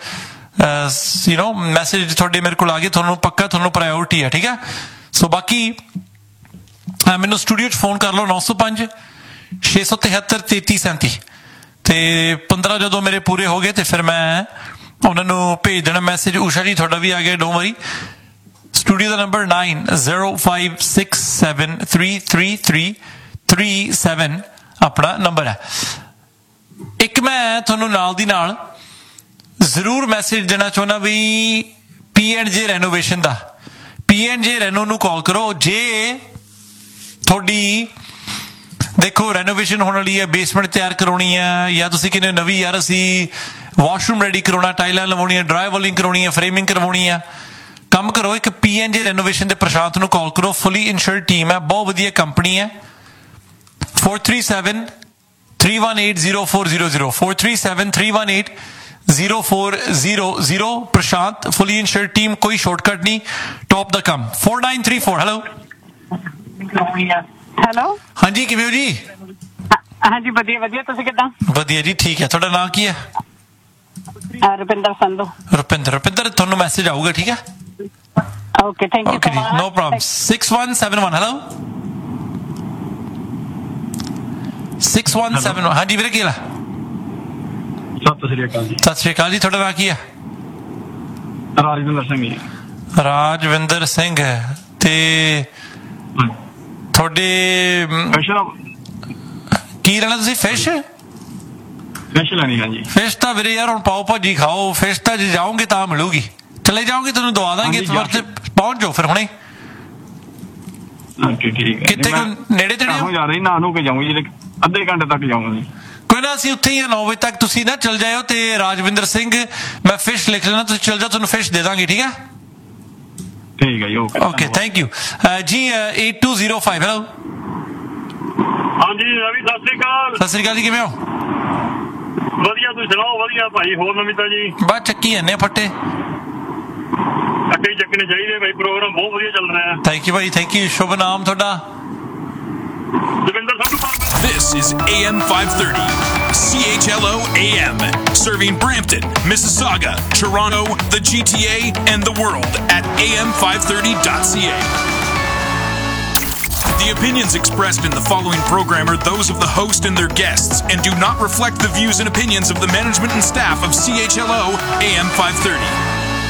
you know message ਤੁਹਾਡੇ ਮੇਰੇ ਕੋਲ ਆ ਗਏ, ਤੁਹਾਨੂੰ ਪੱਕਾ ਤੁਹਾਨੂੰ ਪ੍ਰਾਇੋਰਟੀ ਹੈ। ਠੀਕ ਹੈ, ਸੋ ਬਾਕੀ ਮੈਨੂੰ ਸਟੂਡੀਓ 'ਚ ਫੋਨ ਕਰ ਲਓ nine zero five ਛੇ ਸੌ ਤਿਹੱਤਰ ਤੇਤੀ ਸੈਂਤੀ ਤੇ ਪੰਦਰਾਂ ਜਦੋਂ ਮੇਰੇ ਪੂਰੇ ਹੋ ਗਏ ਤੇ ਫਿਰ ਮੈਂ ਉਹਨਾਂ ਨੂੰ ਭੇਜ ਦੇਣਾ ਮੈਸੇਜ। ਊਸ਼ਾ ਜੀ ਤੁਹਾਡਾ ਵੀ ਆ ਗਿਆ, don't worry. Studio the number nine zero five six seven three three three three seven ਆਪਣਾ ਨੰਬਰ ਹੈ। ਇੱਕ ਮੈਂ ਤੁਹਾਨੂੰ ਨਾਲ ਦੀ ਨਾਲ ਜ਼ਰੂਰ ਮੈਸੇਜ ਦੇਣਾ ਚਾਹੁੰਦਾ ਵੀ ਪੀ ਐਂਡ ਜੇ ਰੈਨੋਵੇਸ਼ਨ ਦਾ। ਪੀ ਐਂਡ ਜੇ ਰੈਨੋ ਨੂੰ ਕਾਲ ਕਰੋ ਜੇ ਤੁਹਾਡੀ ਦੇਖੋ ਰੈਨੋਵੇਸ਼ਨ ਹੋਣ ਵਾਲੀ ਹੈ, ਬੇਸਮੈਂਟ ਤਿਆਰ ਕਰਾਉਣੀ ਹੈ, ਜਾਂ ਤੁਸੀਂ ਕਹਿੰਦੇ ਨਵੀਂ ਯਾਰ ਅਸੀਂ ਵਾਸ਼ਰੂਮ ਰੈਡੀ ਕਰਾਉਣਾ, ਟਾਈਲਾਂ ਲਵਾਉਣੀਆਂ, ਡਰਾਈ ਵਾਲਿੰਗ ਕਰਾਉਣੀ ਹੈ, ਫਰੇਮਿੰਗ ਕਰਵਾਉਣੀ ਆ, ਕੰਮ ਕਰੋ ਇੱਕ ਪੀ ਐਨ ਜੇ ਰੈਨੋਵੇਸ਼ਨ ਦੇ ਪ੍ਰਸ਼ਾਂਤ ਨੂੰ ਕਾਲ ਕਰੋ। ਫੁੱਲੀ ਇੰਸ਼ੋਰਡ ਟੀਮ ਹੈ, ਬਹੁਤ ਵਧੀਆ ਕੰਪਨੀ ਹੈ। four three seven three one eight zero four zero zero four three seven three one eight zero four zero zero ਪ੍ਰਸ਼ਾਂਤ, ਫੁੱਲੀ ਇੰਸ਼ੋਰਡ ਟੀਮ, ਕੋਈ ਸ਼ਾਰਟਕਟ ਨਹੀਂ, ਟੌਪ ਦਾ ਕੰਮ। four nine three four hello hello ਹਾਂਜੀ, ਕਿਵੇਂ ਹੋ ਜੀ? ਹਾਂਜੀ ਵਧੀਆ ਵਧੀਆ, ਤੁਸੀਂ ਕਿੱਦਾਂ? ਵਧੀਆ ਜੀ, ਠੀਕ ਹੈ। ਤੁਹਾਡਾ ਨਾਮ ਕੀ ਹੈ? ਰੁਪਿੰਦਰ ਸੰਧੂ। ਰੁਪਿੰਦਰ ਰੁਪਿੰਦਰ ਤੁਹਾਨੂੰ ਮੈਸੇਜ ਆਊਗਾ, ਠੀਕ ਹੈ? Okay, thank you. ਓਕੇ ਜੀ, no problem. six one seven one hello six one seven one ਹਾਂਜੀ ਵੀਰੇ, ਕੀ ਹਾਲ? ਸਤਿ ਸ੍ਰੀ ਅਕਾਲ ਜੀ। ਸਤਿ ਸ੍ਰੀ ਅਕਾਲ ਜੀ, ਤੁਹਾਡਾ ਨਾਮ ਕੀ ਹੈ? ਰਾਜਵਿੰਦਰ ਸਿੰਘ ਜੀ। ਰਾਜਵਿੰਦਰ ਸਿੰਘ ਤੇ ਤੁਹਾਡੇ ਕੀ ਲੈਣਾ ਤੁਸੀਂ? ਫਿਸ਼ ਫਿਸ਼ ਲੈਣੀ ਹੈ ਜੀ। ਫਿਸ਼ ਤਾਂ ਵੀਰੇ ਯਾਰ ਹੁਣ ਪਾਓ ਭਾਜੀ ਖਾਓ। ਫਿਸ਼ ਤਾਂ ਜੇ ਜਾਓਗੇ ਤਾਂ ਮਿਲੂਗੀ, ਚਲੇ ਜਾਓਗੇ ਤੁਹਾਨੂੰ ਦਵਾ ਦਾਂਗੇ। ਇਸ ਵਾਰ ਤੇ ਪਹੁੰਚ ਜਾਓ ਫਿਰ ਹੁਣੇ। ਕਿੱਥੇ ਨੇੜੇ ਤੇੜੇ ਜਾ ਰਹੀ ਨਾ ਨੂੰ ਕੇ ਜਾਊਂਗੀ, ਅੱਧੇ ਘੰਟੇ ਤੱਕ ਜਾਊਂਗੀ। ਕੋਈ ਨਾ, ਅਸੀਂ ਉੱਥੇ ਹੀ ਆ ਨੌ ਵਜੇ ਤੱਕ। ਤੁਸੀਂ ਨਾ ਚਲ ਜਾਇਓ ਤੇ ਰਾਜਵਿੰਦਰ ਸਿੰਘ ਮੈਂ ਫਿਸ਼ ਲਿਖ ਲੈਣਾ, ਤੁਸੀਂ ਚਲ ਜਾਓ, ਤੁਹਾਨੂੰ ਫਿਸ਼ ਦੇ ਦਾਂਗੇ। ਠੀਕ ਹੈ, ਠੀਕ ਹੈ ਜੀ। ਓਕੇ ਓਕੇ, ਥੈਂਕ ਯੂ ਜੀ। eight two zero five hello ਹਾਂਜੀ ਰਵੀ, ਸਤਿ ਸ੍ਰੀ ਅਕਾਲ। ਸਤਿ ਸ੍ਰੀ ਅਕਾਲ ਜੀ, ਕਿਵੇਂ ਹੋ? ਵਧੀਆ, ਤੁਸੀਂ ਸੁਣਾਓ? ਵਧੀਆ ਭਾਈ, ਹੋਰ ਨਵੀਂ ਤਾਜੀ? ਬਸ ਚੱਕੀ ਜਾਂਦੇ ਫੱਟੇ ਅੱਗੇ ਚੱਕਣੇ ਚਾਹੀਦੇ ਭਾਈ, ਪ੍ਰੋਗਰਾਮ ਬਹੁਤ ਵਧੀਆ ਚੱਲ ਰਿਹਾ। Thank you Bhai, thank you. ਸ਼ੁਭ ਨਾਮ ਤੁਹਾਡਾ? Davinder Sandhu. This is A M five thirty, C H L O A M, serving Brampton, Mississauga, Toronto, the G T A, and the world at A M five thirty dot C A. The opinions expressed in the following program are those of the host and their guests and do not reflect the views and opinions of the management and staff of C H L O A M five thirty.